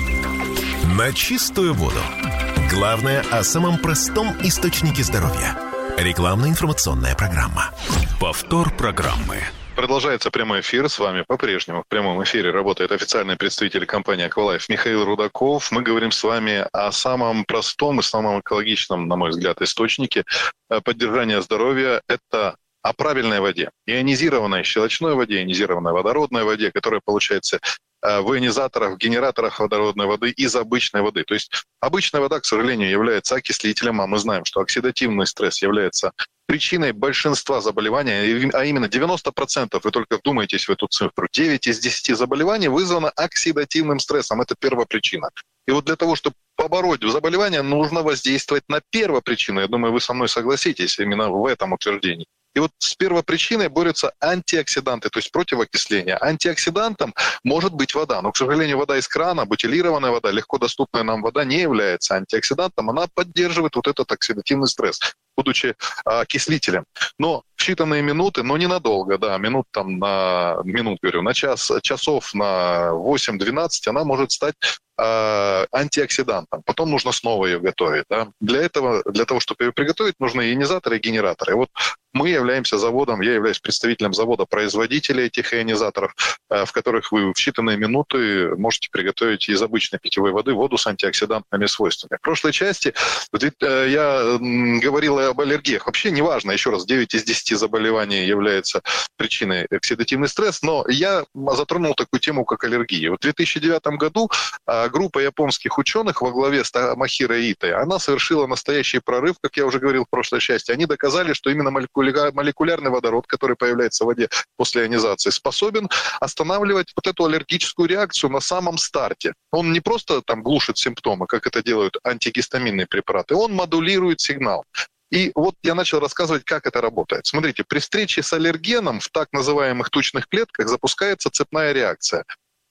На чистую воду. Главное о самом простом источнике здоровья. Рекламно-информационная программа. Повтор программы. Продолжается прямой эфир. С вами по-прежнему в прямом эфире работает официальный представитель компании «Аквалайф» Михаил Рудаков. Мы говорим с вами о самом простом и самом экологичном, на мой взгляд, источнике поддержания здоровья. Это о правильной воде. Ионизированной щелочной воде, ионизированной водородной воде, которая получается в ионизаторах, в генераторах водородной воды из обычной воды. То есть обычная вода, к сожалению, является окислителем, а мы знаем, что оксидативный стресс является причиной большинства заболеваний, а именно 90%, вы только вдумайтесь в эту цифру, 9 из 10 заболеваний вызвано оксидативным стрессом. Это первопричина. И вот для того, чтобы побороть заболевание, нужно воздействовать на первопричину. Я думаю, вы со мной согласитесь именно в этом утверждении. И вот с первопричиной борются антиоксиданты, то есть против окисления. Антиоксидантом может быть вода, но, к сожалению, вода из крана, бутилированная вода, легко доступная нам вода не является антиоксидантом, она поддерживает вот этот оксидативный стресс, будучи окислителем. Но в считанные минуты, но ненадолго, да, на час, часов на 8-12 она может стать антиоксидантом. Потом нужно снова ее готовить. Да. Для того, чтобы ее приготовить, нужны ионизаторы и генераторы. И вот мы являемся заводом, я являюсь представителем завода-производителя этих ионизаторов, в которых вы в считанные минуты можете приготовить из обычной питьевой воды воду с антиоксидантными свойствами. В прошлой части я говорил об аллергиях. Вообще неважно, еще раз, 9 из 10 заболеваний является причиной оксидативный стресс, но я затронул такую тему, как аллергия. В 2009 году группа японских ученых во главе с Махиро Итой, она совершила настоящий прорыв, как я уже говорил в прошлой части. Они доказали, что именно молекулярный водород, который появляется в воде после ионизации, способен останавливать вот эту аллергическую реакцию на самом старте. Он не просто глушит симптомы, как это делают антигистаминные препараты, он модулирует сигнал. И вот я начал рассказывать, как это работает. Смотрите, при встрече с аллергеном в так называемых тучных клетках запускается цепная реакция.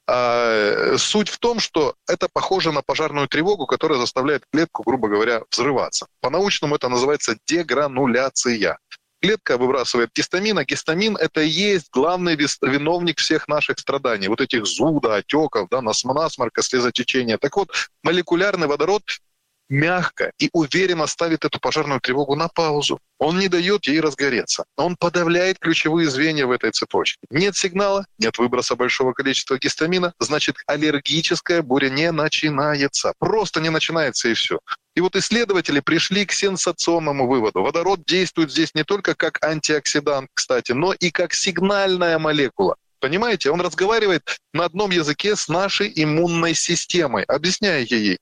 Суть в том, что это похоже на пожарную тревогу, которая заставляет клетку, грубо говоря, взрываться. По-научному это называется дегрануляция. Клетка выбрасывает гистамин, а гистамин – это и есть главный виновник всех наших страданий. Вот этих зуда, отеков, насморка, слезотечения. Так вот, молекулярный водород мягко и уверенно ставит эту пожарную тревогу на паузу. Он не дает ей разгореться. Он подавляет ключевые звенья в этой цепочке. Нет сигнала, нет выброса большого количества гистамина, значит, аллергическая буря не начинается. Просто не начинается и все. И вот исследователи пришли к сенсационному выводу. Водород действует здесь не только как антиоксидант, кстати, но и как сигнальная молекула. Понимаете, он разговаривает на одном языке с нашей иммунной системой, объясняя ей,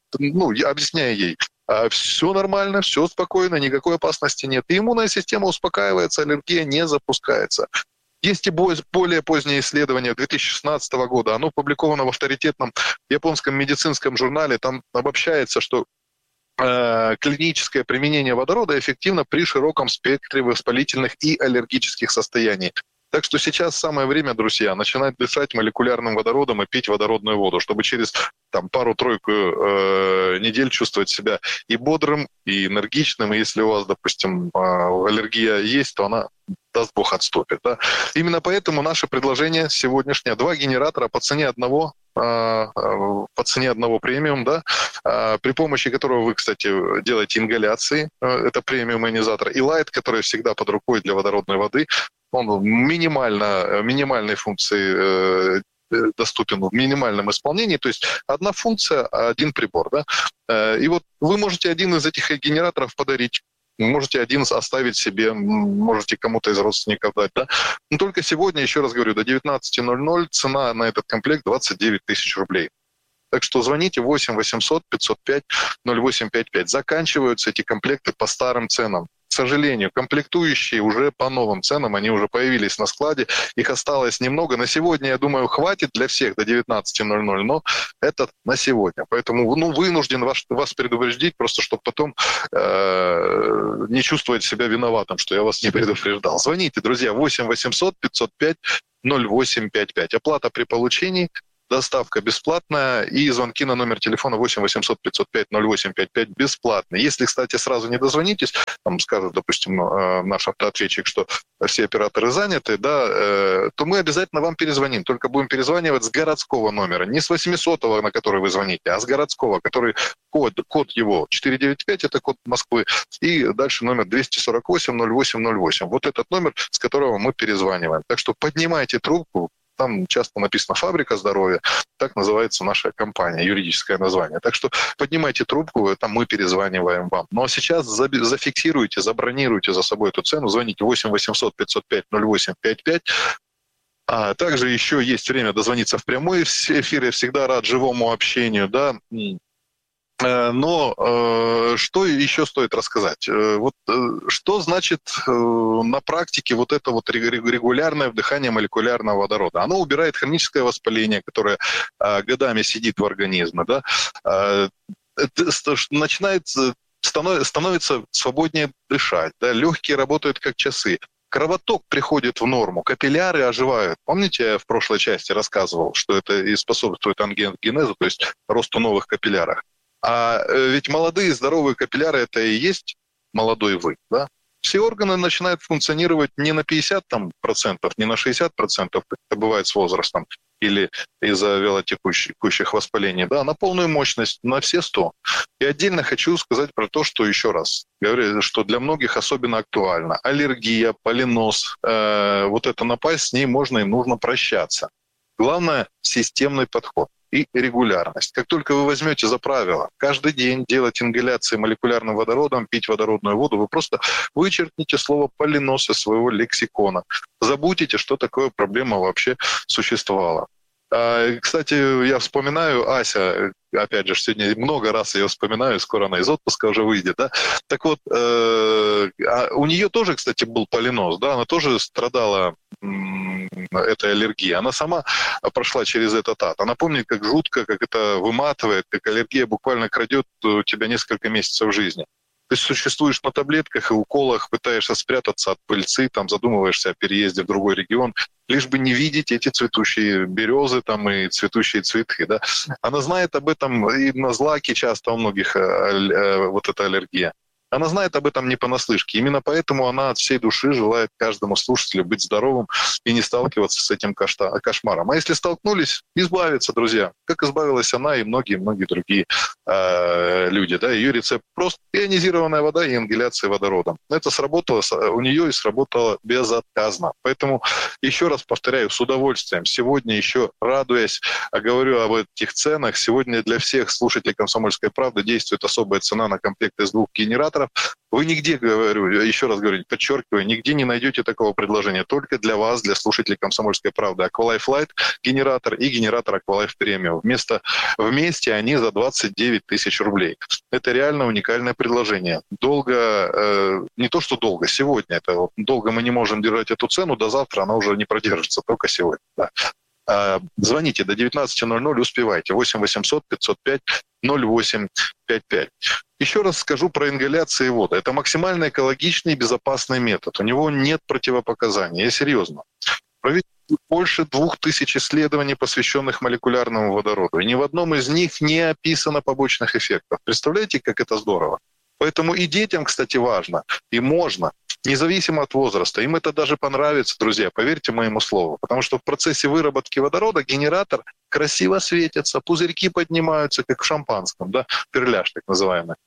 все нормально, все спокойно, никакой опасности нет. И иммунная система успокаивается, аллергия не запускается. Есть и более позднее исследование 2016 года, оно опубликовано в авторитетном японском медицинском журнале, там обобщается, что клиническое применение водорода эффективно при широком спектре воспалительных и аллергических состояний. Так что сейчас самое время, друзья, начинать дышать молекулярным водородом и пить водородную воду, чтобы через пару-тройку недель чувствовать себя и бодрым, и энергичным. И если у вас, допустим, аллергия есть, то она, даст Бог, отступит. Да? Именно поэтому наше предложение сегодняшнее: 2 генератора по цене одного премиум, да, при помощи которого вы, кстати, делаете ингаляции, это премиум ионизатор, и лайт, который всегда под рукой для водородной воды. Он минимальной функции доступен в минимальном исполнении, то есть одна функция, один прибор. Да? И вот вы можете один из этих генераторов подарить, можете один оставить себе, можете кому-то из родственников дать. Да? Но только сегодня, еще раз говорю, до 19:00 цена на этот комплект 29 тысяч рублей. Так что звоните 8 800 505 0855. Заканчиваются эти комплекты по старым ценам. К сожалению, комплектующие уже по новым ценам, они уже появились на складе, их осталось немного. На сегодня, я думаю, хватит для всех до 19:00, но это на сегодня. Поэтому вынужден вас предупредить, просто чтобы потом не чувствовать себя виноватым, что я вас не предупреждал. Звоните, друзья, 8 800 505 0855. Оплата при получении, доставка бесплатная, и звонки на номер телефона 8 800 505 0855 бесплатные. Если, кстати, сразу не дозвонитесь, там скажут, допустим, наш автоответчик, что все операторы заняты, да, то мы обязательно вам перезвоним. Только будем перезванивать с городского номера. Не с 800-го, на который вы звоните, а с городского, который код его 495, это код Москвы, и дальше номер 248 0808. Вот этот номер, с которого мы перезваниваем. Так что поднимайте трубку. Там часто написано «Фабрика здоровья», так называется наша компания, юридическое название. Так что поднимайте трубку, там мы перезваниваем вам. Ну а сейчас зафиксируйте, забронируйте за собой эту цену, звоните 8 800 505 0855. А также еще есть время дозвониться в прямой эфир, я всегда рад живому общению, да. Но что еще стоит рассказать? Вот что значит на практике вот это вот регулярное вдыхание молекулярного водорода? Оно убирает хроническое воспаление, которое годами сидит в организме, да? Становится свободнее дышать, да? Легкие работают как часы. Кровоток приходит в норму, капилляры оживают. Помните, я в прошлой части рассказывал, что это и способствует ангиогенезу, то есть росту новых капилляров. А ведь молодые здоровые капилляры – это и есть молодой вы, да? Все органы начинают функционировать не на 50%, не на 60%, как это бывает с возрастом, или из-за вялотекущих воспалений, да, на полную мощность, на все 100. И отдельно хочу сказать про то, что еще раз говорю, что для многих особенно актуально. Аллергия, полинос, вот это напасть, с ней можно и нужно прощаться. Главное – системный подход и регулярность. Как только вы возьмете за правило каждый день делать ингаляции молекулярным водородом, пить водородную воду, вы просто вычеркните слово полинос из своего лексикона. Забудете, что такое проблема вообще существовала. Кстати, я вспоминаю Ася, опять же, сегодня много раз я вспоминаю, скоро она из отпуска уже выйдет, да. Так вот, у нее тоже, кстати, был полинос, да, она тоже страдала этой аллергией. Она сама прошла через этот ад. Она помнит, как жутко, как это выматывает, как аллергия буквально крадет у тебя несколько месяцев жизни. То есть существуешь на таблетках и уколах, пытаешься спрятаться от пыльцы, там задумываешься о переезде в другой регион, лишь бы не видеть эти цветущие березы там, и цветущие цветы. Да? Она знает об этом, и на злаке часто у многих вот эта аллергия. Она знает об этом не понаслышке. Именно поэтому она от всей души желает каждому слушателю быть здоровым и не сталкиваться с этим кошмаром. А если столкнулись, избавиться, друзья. Как избавилась она и многие-многие другие люди. Да? Ее рецепт просто ионизированная вода и ингаляция водородом. Это сработало у нее и сработало безотказно. Поэтому еще раз повторяю, с удовольствием. Сегодня еще радуясь, говорю об этих ценах. Сегодня для всех слушателей «Комсомольской правды» действует особая цена на комплект из 2 генераторов. Вы нигде, говорю, еще раз говорю, подчеркиваю, нигде не найдете такого предложения. Только для вас, для слушателей «Комсомольской правды». Aqualife Light генератор и генератор Aqualife Premium. Вместе они за 29 тысяч рублей. Это реально уникальное предложение. Долго, не то что долго, сегодня. Это долго мы не можем держать эту цену, до завтра она уже не продержится, только сегодня. Да. Звоните до 19:00, успевайте. 8 800 505 0855. Еще раз скажу про ингаляции воды. Это максимально экологичный и безопасный метод. У него нет противопоказаний. Я серьезно. Проведено больше 2000 исследований, посвященных молекулярному водороду. И ни в одном из них не описано побочных эффектов. Представляете, как это здорово? Поэтому и детям, кстати, важно, и можно, независимо от возраста. Им это даже понравится, друзья, поверьте моему слову. Потому что в процессе выработки водорода генератор красиво светится, пузырьки поднимаются, как в шампанском, да, перляж так называемый.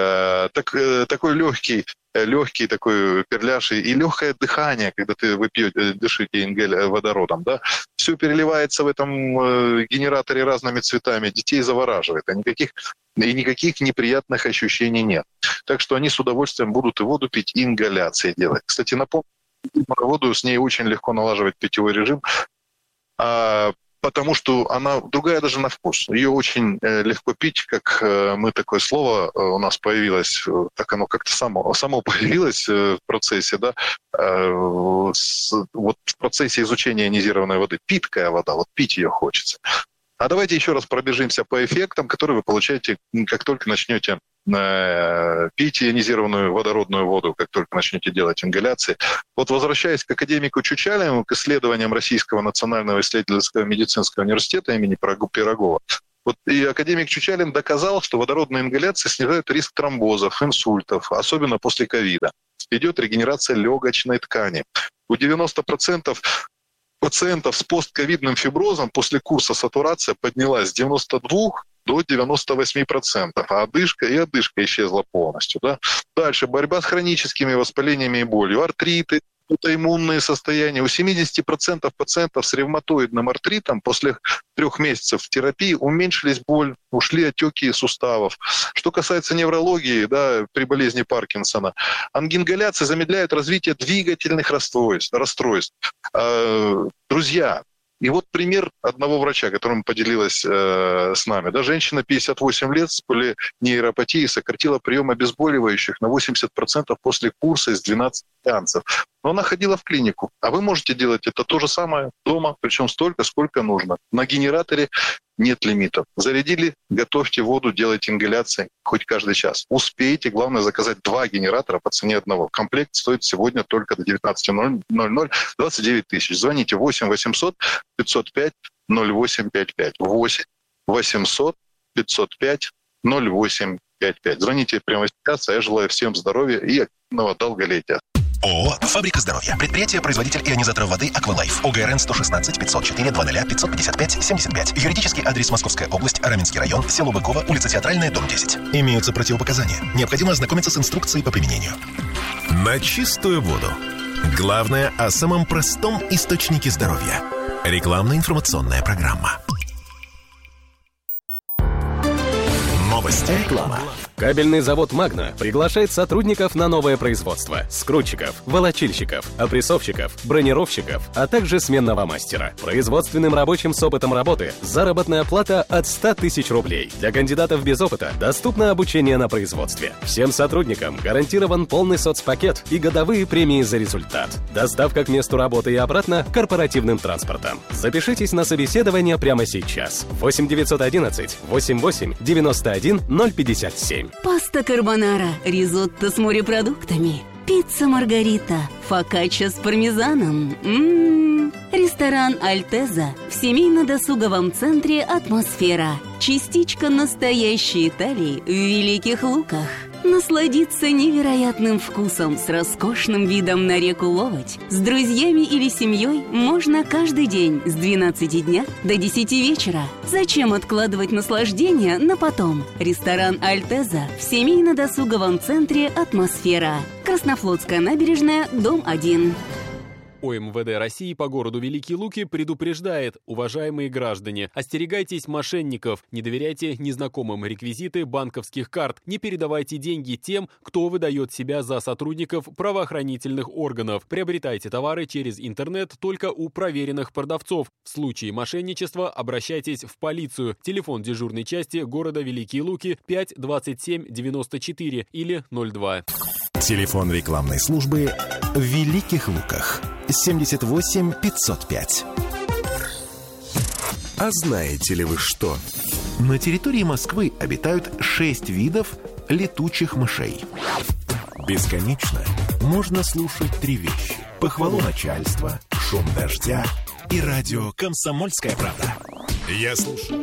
Такой легкий такой перляж и легкое дыхание, когда вы дышите водородом, да, все переливается в этом генераторе разными цветами, детей завораживает, никаких неприятных ощущений нет. Так что они с удовольствием будут и воду пить, и ингаляции делать. Кстати, напомню, воду с ней очень легко налаживать питьевой режим. потому что она другая даже на вкус. Ее очень легко пить, как мы такое слово у нас появилось, так оно как-то само появилось в процессе, да, вот в процессе изучения ионизированной воды. Питкая вода, вот пить ее хочется. А давайте еще раз пробежимся по эффектам, которые вы получаете, как только начнете пить ионизированную водородную воду, как только начнете делать ингаляции. Вот возвращаясь к академику Чучалину, к исследованиям Российского национального исследовательского медицинского университета имени Пирогова, вот и академик Чучалин доказал, что водородные ингаляции снижают риск тромбозов, инсультов, особенно после ковида. Идет регенерация легочной ткани. У 90% пациентов с постковидным фиброзом после курса сатурация поднялась с 92 до 98%, а одышка исчезла полностью. Да? Дальше борьба с хроническими воспалениями и болью, артриты, аутоиммунные состояния. У 70% пациентов с ревматоидным артритом после 3 месяцев терапии уменьшились боль, ушли отеки суставов. Что касается неврологии, да, при болезни Паркинсона, ангингаляции замедляют развитие двигательных расстройств. Друзья, и вот пример одного врача, которым поделилась с нами. Да, женщина 58 лет с полинейропатией сократила прием обезболивающих на 80% после курса из 12 сеансов. Но она ходила в клинику. А вы можете делать это то же самое дома, причем столько, сколько нужно. На генераторе нет лимитов. Зарядили, готовьте воду, делайте ингаляции хоть каждый час. Успейте, главное, заказать 2 генератора по цене одного. Комплект стоит сегодня только до 19:00 29 тысяч. Звоните 8 800 505 0855. 8 800 505 0855. Звоните прямо сейчас, а я желаю всем здоровья и активного долголетия. ООО «Фабрика здоровья». Предприятие-производитель ионизаторов воды «Аквалайф». ОГРН 116 504 00 555 75. Юридический адрес: Московская область, Раменский район, село Быково, улица Театральная, дом 10. Имеются противопоказания. Необходимо ознакомиться с инструкцией по применению. На чистую воду. Главное о самом простом источнике здоровья. Рекламно-информационная программа. Новости. Реклама. Кабельный завод «Магна» приглашает сотрудников на новое производство: скрутчиков, волочильщиков, опрессовщиков, бронировщиков, а также сменного мастера. Производственным рабочим с опытом работы заработная плата от 100 тысяч рублей. Для кандидатов без опыта доступно обучение на производстве. Всем сотрудникам гарантирован полный соцпакет и годовые премии за результат. Доставка к месту работы и обратно корпоративным транспортом. Запишитесь на собеседование прямо сейчас. 8 911 88 91 057. Паста карбонара, ризотто с морепродуктами, пицца маргарита, фокачча с пармезаном. Ресторан «Альтеза» в семейно-досуговом центре «Атмосфера». Частичка настоящей Италии в Великих Луках. Насладиться невероятным вкусом с роскошным видом на реку Ловоть с друзьями или семьей можно каждый день с 12 дня до 10 вечера. Зачем откладывать наслаждение на потом? Ресторан «Альтеза» в семейно-досуговом центре «Атмосфера». Краснофлотская набережная, дом 1. ОМВД России по городу Великие Луки предупреждает: уважаемые граждане, остерегайтесь мошенников, не доверяйте незнакомым реквизиты банковских карт, не передавайте деньги тем, кто выдает себя за сотрудников правоохранительных органов. Приобретайте товары через интернет только у проверенных продавцов. В случае мошенничества обращайтесь в полицию. Телефон дежурной части города Великие Луки 5 27 94 или 02. Телефон рекламной службы в Великих Луках 78 505. А знаете ли вы что? На территории Москвы обитают 6 видов летучих мышей. Бесконечно можно слушать 3 вещи: похвалу начальства, шум дождя и радио «Комсомольская правда». Я слушаю.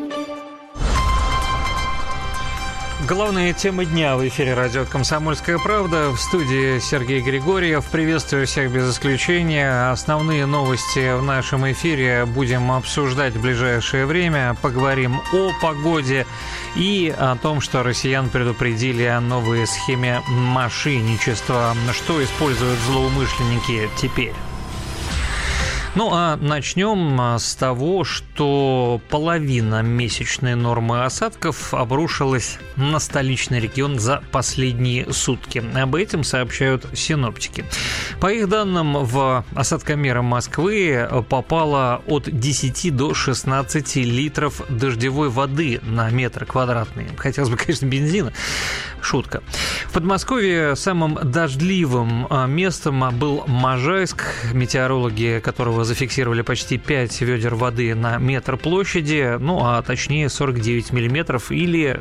Главные темы дня в эфире радио «Комсомольская правда». В студии Сергей Григорьев. Приветствую всех без исключения. Основные новости в нашем эфире будем обсуждать в ближайшее время. Поговорим о погоде и о том, что россиян предупредили о новой схеме мошенничества. Что используют злоумышленники теперь? Ну, а начнем с того, что половина месячной нормы осадков обрушилась на столичный регион за последние сутки. Об этом сообщают синоптики. По их данным, в осадкомеры Москвы попало от 10 до 16 литров дождевой воды на метр квадратный. Хотелось бы, конечно, бензина. Шутка. В Подмосковье самым дождливым местом был Можайск, метеорологи которого зафиксировали почти 5 ведер воды на метр площади, ну а точнее 49 миллиметров или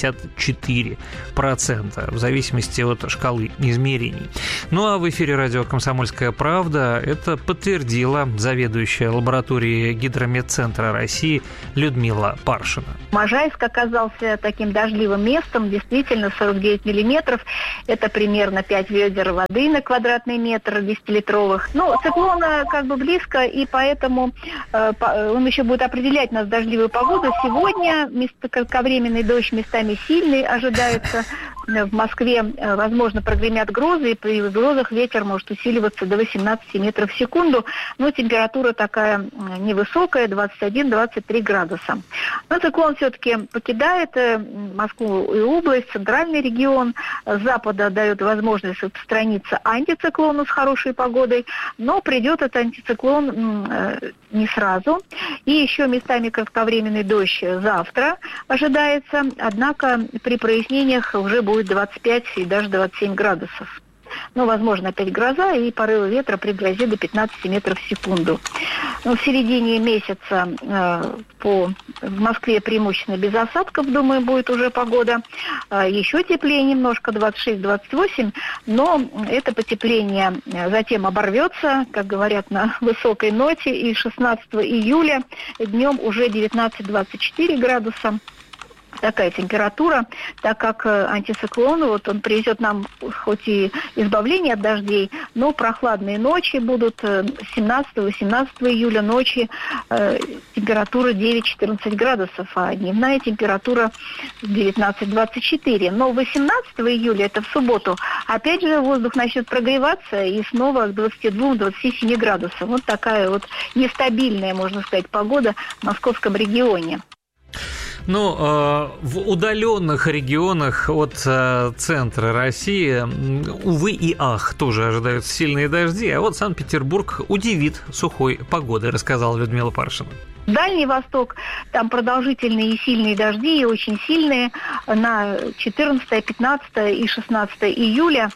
54%, в зависимости от шкалы измерений. Ну а в эфире радио «Комсомольская правда» это подтвердила заведующая лабораторией Гидрометцентра России Людмила Паршина. Можайск оказался таким дождливым местом, действительно 49 миллиметров, это примерно 5 ведер воды на квадратный метр 10-литровых. Ну, циклон как бы близко, и поэтому он еще будет определять нас дождливую погоду. Сегодня кратковременный дождь, местами сильный ожидается. В Москве, возможно, прогремят грозы, и при грозах ветер может усиливаться до 18 метров в секунду, но температура такая невысокая, 21-23 градуса. Но циклон все-таки покидает Москву и область, центральный регион. С запада дает возможность распространиться антициклону с хорошей погодой, но придет этот антициклон не сразу. И еще местами кратковременный дождь завтра ожидается, однако при прояснениях уже будет 25 и даже 27 градусов. Ну, возможно, опять гроза и порывы ветра при грозе до 15 метров в секунду. Но в середине месяца в Москве преимущественно без осадков, думаю, будет уже погода. Еще теплее немножко, 26-28, но это потепление затем оборвется, как говорят, на высокой ноте, и 16 июля днем уже 19-24 градуса. Такая температура, так как антициклон, вот он привезет нам хоть и избавление от дождей, но прохладные ночи будут 17-18 июля ночи, температура 9-14 градусов, а дневная температура 19-24. Но 18 июля, это в субботу, опять же воздух начнет прогреваться и снова к 22-27 градусам. Вот такая вот нестабильная, можно сказать, погода в московском регионе. Ну, в удаленных регионах от центра России, увы и ах, тоже ожидаются сильные дожди, а вот Санкт-Петербург удивит сухой погодой, рассказала Людмила Паршина. Дальний Восток, там продолжительные и сильные дожди, и очень сильные, на 14, 15 и 16 июля.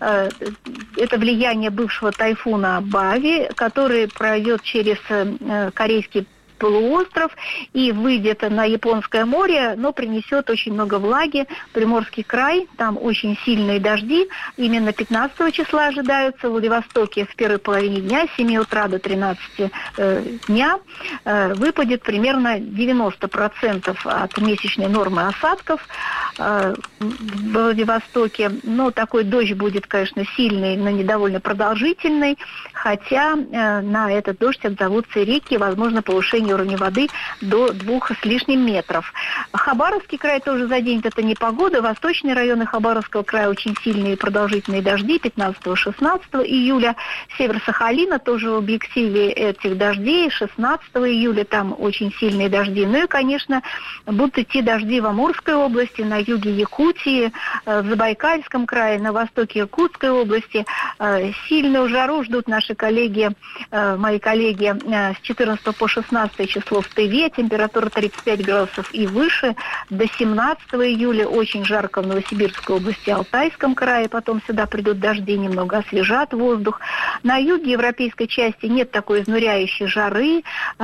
Это влияние бывшего тайфуна Бави, который пройдет через Корейский полуостров и выйдет на Японское море, но принесет очень много влаги. Приморский край, там очень сильные дожди. Именно 15 числа ожидаются. В Владивостоке в первой половине дня, с 7 утра до 13 дня, выпадет примерно 90% от месячной нормы осадков в Владивостоке. Но такой дождь будет, конечно, сильный, но не довольно продолжительный, хотя на этот дождь отзовутся реки, возможно, повышение уровня воды до 2 с лишним метров. Хабаровский край тоже заденет эта непогода. Восточные районы Хабаровского края очень сильные и продолжительные дожди 15-16 июля. Север Сахалина тоже в объективе этих дождей. 16 июля там очень сильные дожди. Ну и, конечно, будут идти дожди в Амурской области, на юге Якутии, в Забайкальском крае, на востоке Якутской области. Сильную жару ждут наши коллеги, мои коллеги, с 14 по 16 число в Тыве, температура 35 градусов и выше. До 17 июля очень жарко в Новосибирской области, Алтайском крае. Потом сюда придут дожди, немного освежат воздух. На юге европейской части нет такой изнуряющей жары,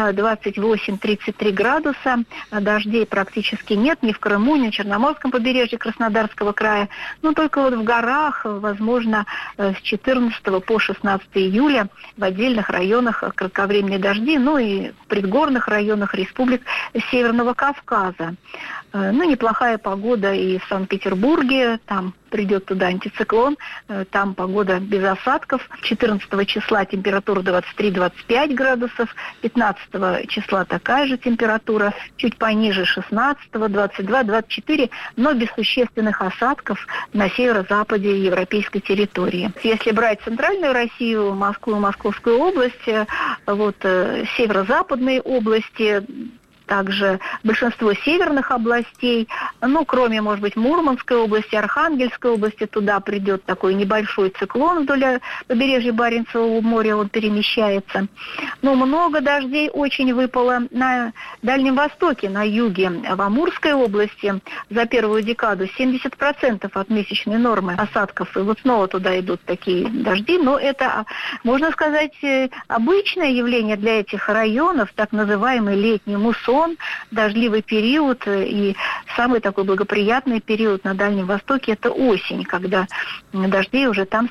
28-33 градуса. Дождей практически нет ни в Крыму, ни на Черноморском побережье Краснодарского края. Но только вот в горах, возможно, с 14 по 16 июля в отдельных районах кратковременные дожди, ну и в предгорных районах республик Северного Кавказа. Ну, неплохая погода и в Санкт-Петербурге, там придет туда антициклон, там погода без осадков. 14 числа температура 23-25 градусов, 15 числа такая же температура, чуть пониже 16, 22-24, но без существенных осадков на северо-западе европейской территории. Если брать центральную Россию, Москву и Московскую область, северо-западной области, также большинство северных областей, кроме, может быть, Мурманской области, Архангельской области, туда придет такой небольшой циклон вдоль побережья Баренцевого моря, он перемещается. Много дождей очень выпало на Дальнем Востоке, на юге, в Амурской области за первую декаду 70% от месячной нормы осадков, и снова туда идут такие дожди, но это, можно сказать, обычное явление для этих районов, так называемый летний муссон, дождливый период, и самый такой благоприятный период на Дальнем Востоке – это осень, когда дожди уже там.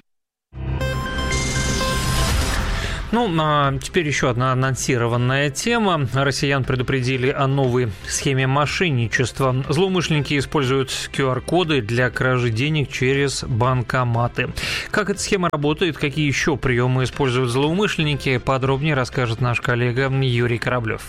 Теперь еще одна анонсированная тема. Россиян предупредили о новой схеме мошенничества. Злоумышленники используют QR-коды для кражи денег через банкоматы. Как эта схема работает, какие еще приемы используют злоумышленники, подробнее расскажет наш коллега Юрий Кораблев.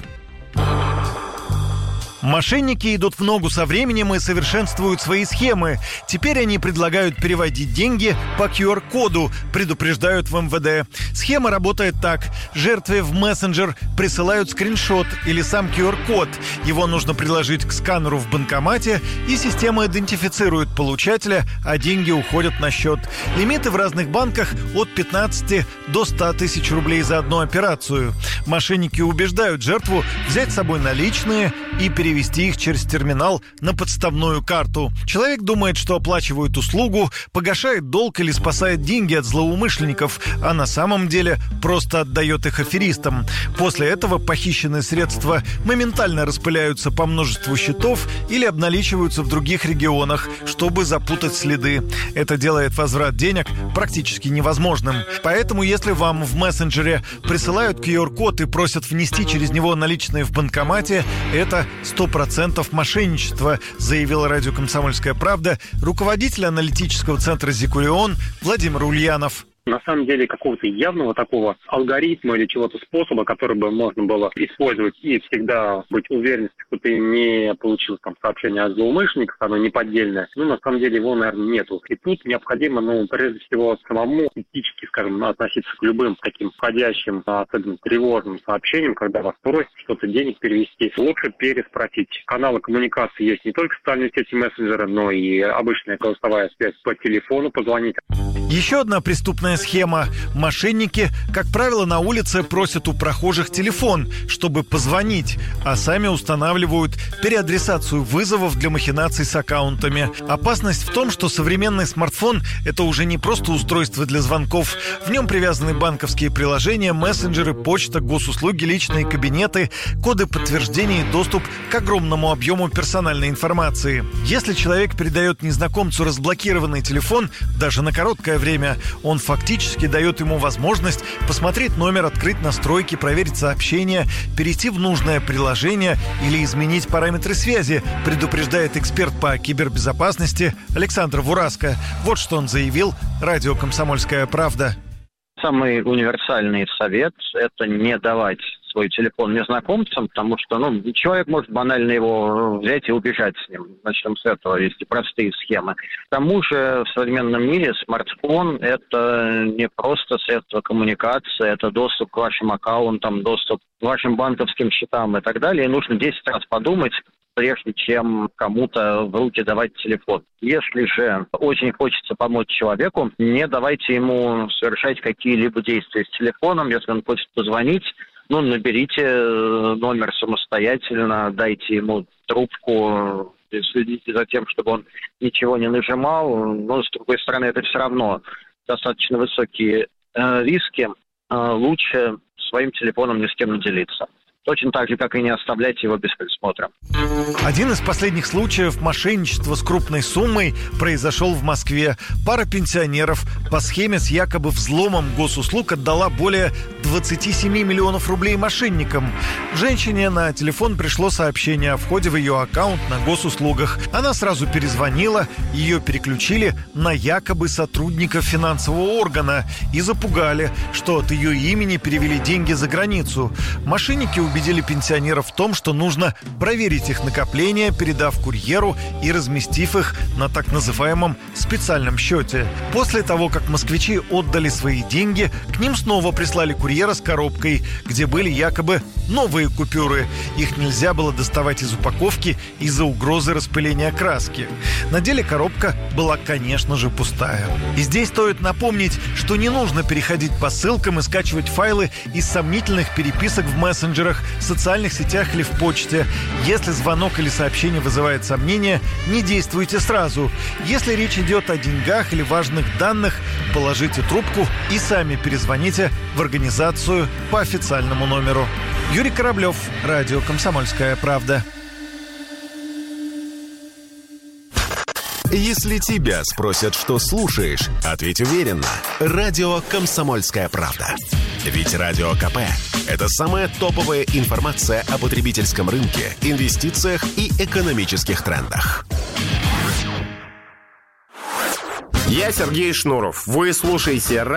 Мошенники идут в ногу со временем и совершенствуют свои схемы. Теперь они предлагают переводить деньги по QR-коду, предупреждают в МВД. Схема работает так. Жертве в мессенджер присылают скриншот или сам QR-код. Его нужно приложить к сканеру в банкомате, и система идентифицирует получателя, а деньги уходят на счет. Лимиты в разных банках от 15 до 100 тысяч рублей за одну операцию. Мошенники убеждают жертву взять с собой наличные и перевести их через терминал на подставную карту. Человек думает, что оплачивает услугу, погашает долг или спасает деньги от злоумышленников, а на самом деле просто отдает их аферистам. После этого похищенные средства моментально распыляются по множеству счетов или обналичиваются в других регионах, чтобы запутать следы. Это делает возврат денег практически невозможным. Поэтому, если вам в мессенджере присылают QR-код и просят внести через него наличные в банкомате, это 100% мошенничество, заявила радио «Комсомольская правда» руководитель аналитического центра «Зикурион» Владимир Ульянов. На самом деле какого-то явного такого алгоритма или чего-то способа, который бы можно было использовать и всегда быть уверенным, что ты не получил сообщение от злоумышленников, оно не поддельное, на самом деле его, наверное, нету. И тут необходимо, прежде всего, самому критически, относиться к любым таким входящим, особенно тревожным сообщениям, когда вас просят что-то денег перевести. Лучше переспросить. Каналы коммуникации есть не только социальные сети, мессенджеры, но и обычная голосовая связь по телефону, позвонить. Еще одна преступная схема. Мошенники, как правило, на улице просят у прохожих телефон, чтобы позвонить, а сами устанавливают переадресацию вызовов для махинаций с аккаунтами. Опасность в том, что современный смартфон – это уже не просто устройство для звонков. В нем привязаны банковские приложения, мессенджеры, почта, госуслуги, личные кабинеты, коды подтверждения и доступ к огромному объему персональной информации. Если человек передает незнакомцу разблокированный телефон, даже на короткое время, он фактически дает ему возможность посмотреть номер, открыть настройки, проверить сообщения, перейти в нужное приложение или изменить параметры связи, предупреждает эксперт по кибербезопасности Александр Вураско. Вот что он заявил радио «Комсомольская правда». Самый универсальный совет – это не давать свой телефон незнакомцам, потому что, человек может банально его взять и убежать с ним. Начнем с этого, есть и простые схемы. К тому же в современном мире смартфон – это не просто средство коммуникации, это доступ к вашим аккаунтам, доступ к вашим банковским счетам и так далее. И нужно 10 раз подумать, прежде чем кому-то в руки давать телефон. Если же очень хочется помочь человеку, не давайте ему совершать какие-либо действия с телефоном. Если он хочет позвонить, наберите номер самостоятельно, дайте ему трубку, следите за тем, чтобы он ничего не нажимал. Но, с другой стороны, это все равно достаточно высокие риски. Лучше своим телефоном ни с кем не делиться. Точно так же, как и не оставлять его без присмотра. Один из последних случаев мошенничества с крупной суммой произошел в Москве. Пара пенсионеров по схеме с якобы взломом госуслуг отдала более 27 миллионов рублей мошенникам. Женщине на телефон пришло сообщение о входе в ее аккаунт на госуслугах. Она сразу перезвонила, ее переключили на якобы сотрудников финансового органа и запугали, что от ее имени перевели деньги за границу. Мошенники убедили пенсионеров в том, что нужно проверить их накопления, передав курьеру и разместив их на так называемом специальном счете. После того, как москвичи отдали свои деньги, к ним снова прислали курьера с коробкой, где были якобы новые купюры. Их нельзя было доставать из упаковки из-за угрозы распыления краски. На деле коробка была, конечно же, пустая. И здесь стоит напомнить, что не нужно переходить по ссылкам и скачивать файлы из сомнительных переписок в мессенджерах, социальных сетях или в почте. Если звонок или сообщение вызывает сомнения, не действуйте сразу. Если речь идет о деньгах или важных данных, положите трубку и сами перезвоните в организацию по официальному номеру. Юрий Кораблев, радио «Комсомольская правда». Если тебя спросят, что слушаешь, ответь уверенно. Радио «Комсомольская правда». Ведь Радио КП – это самая топовая информация о потребительском рынке, инвестициях и экономических трендах. Я Сергей Шнуров. Вы слушаете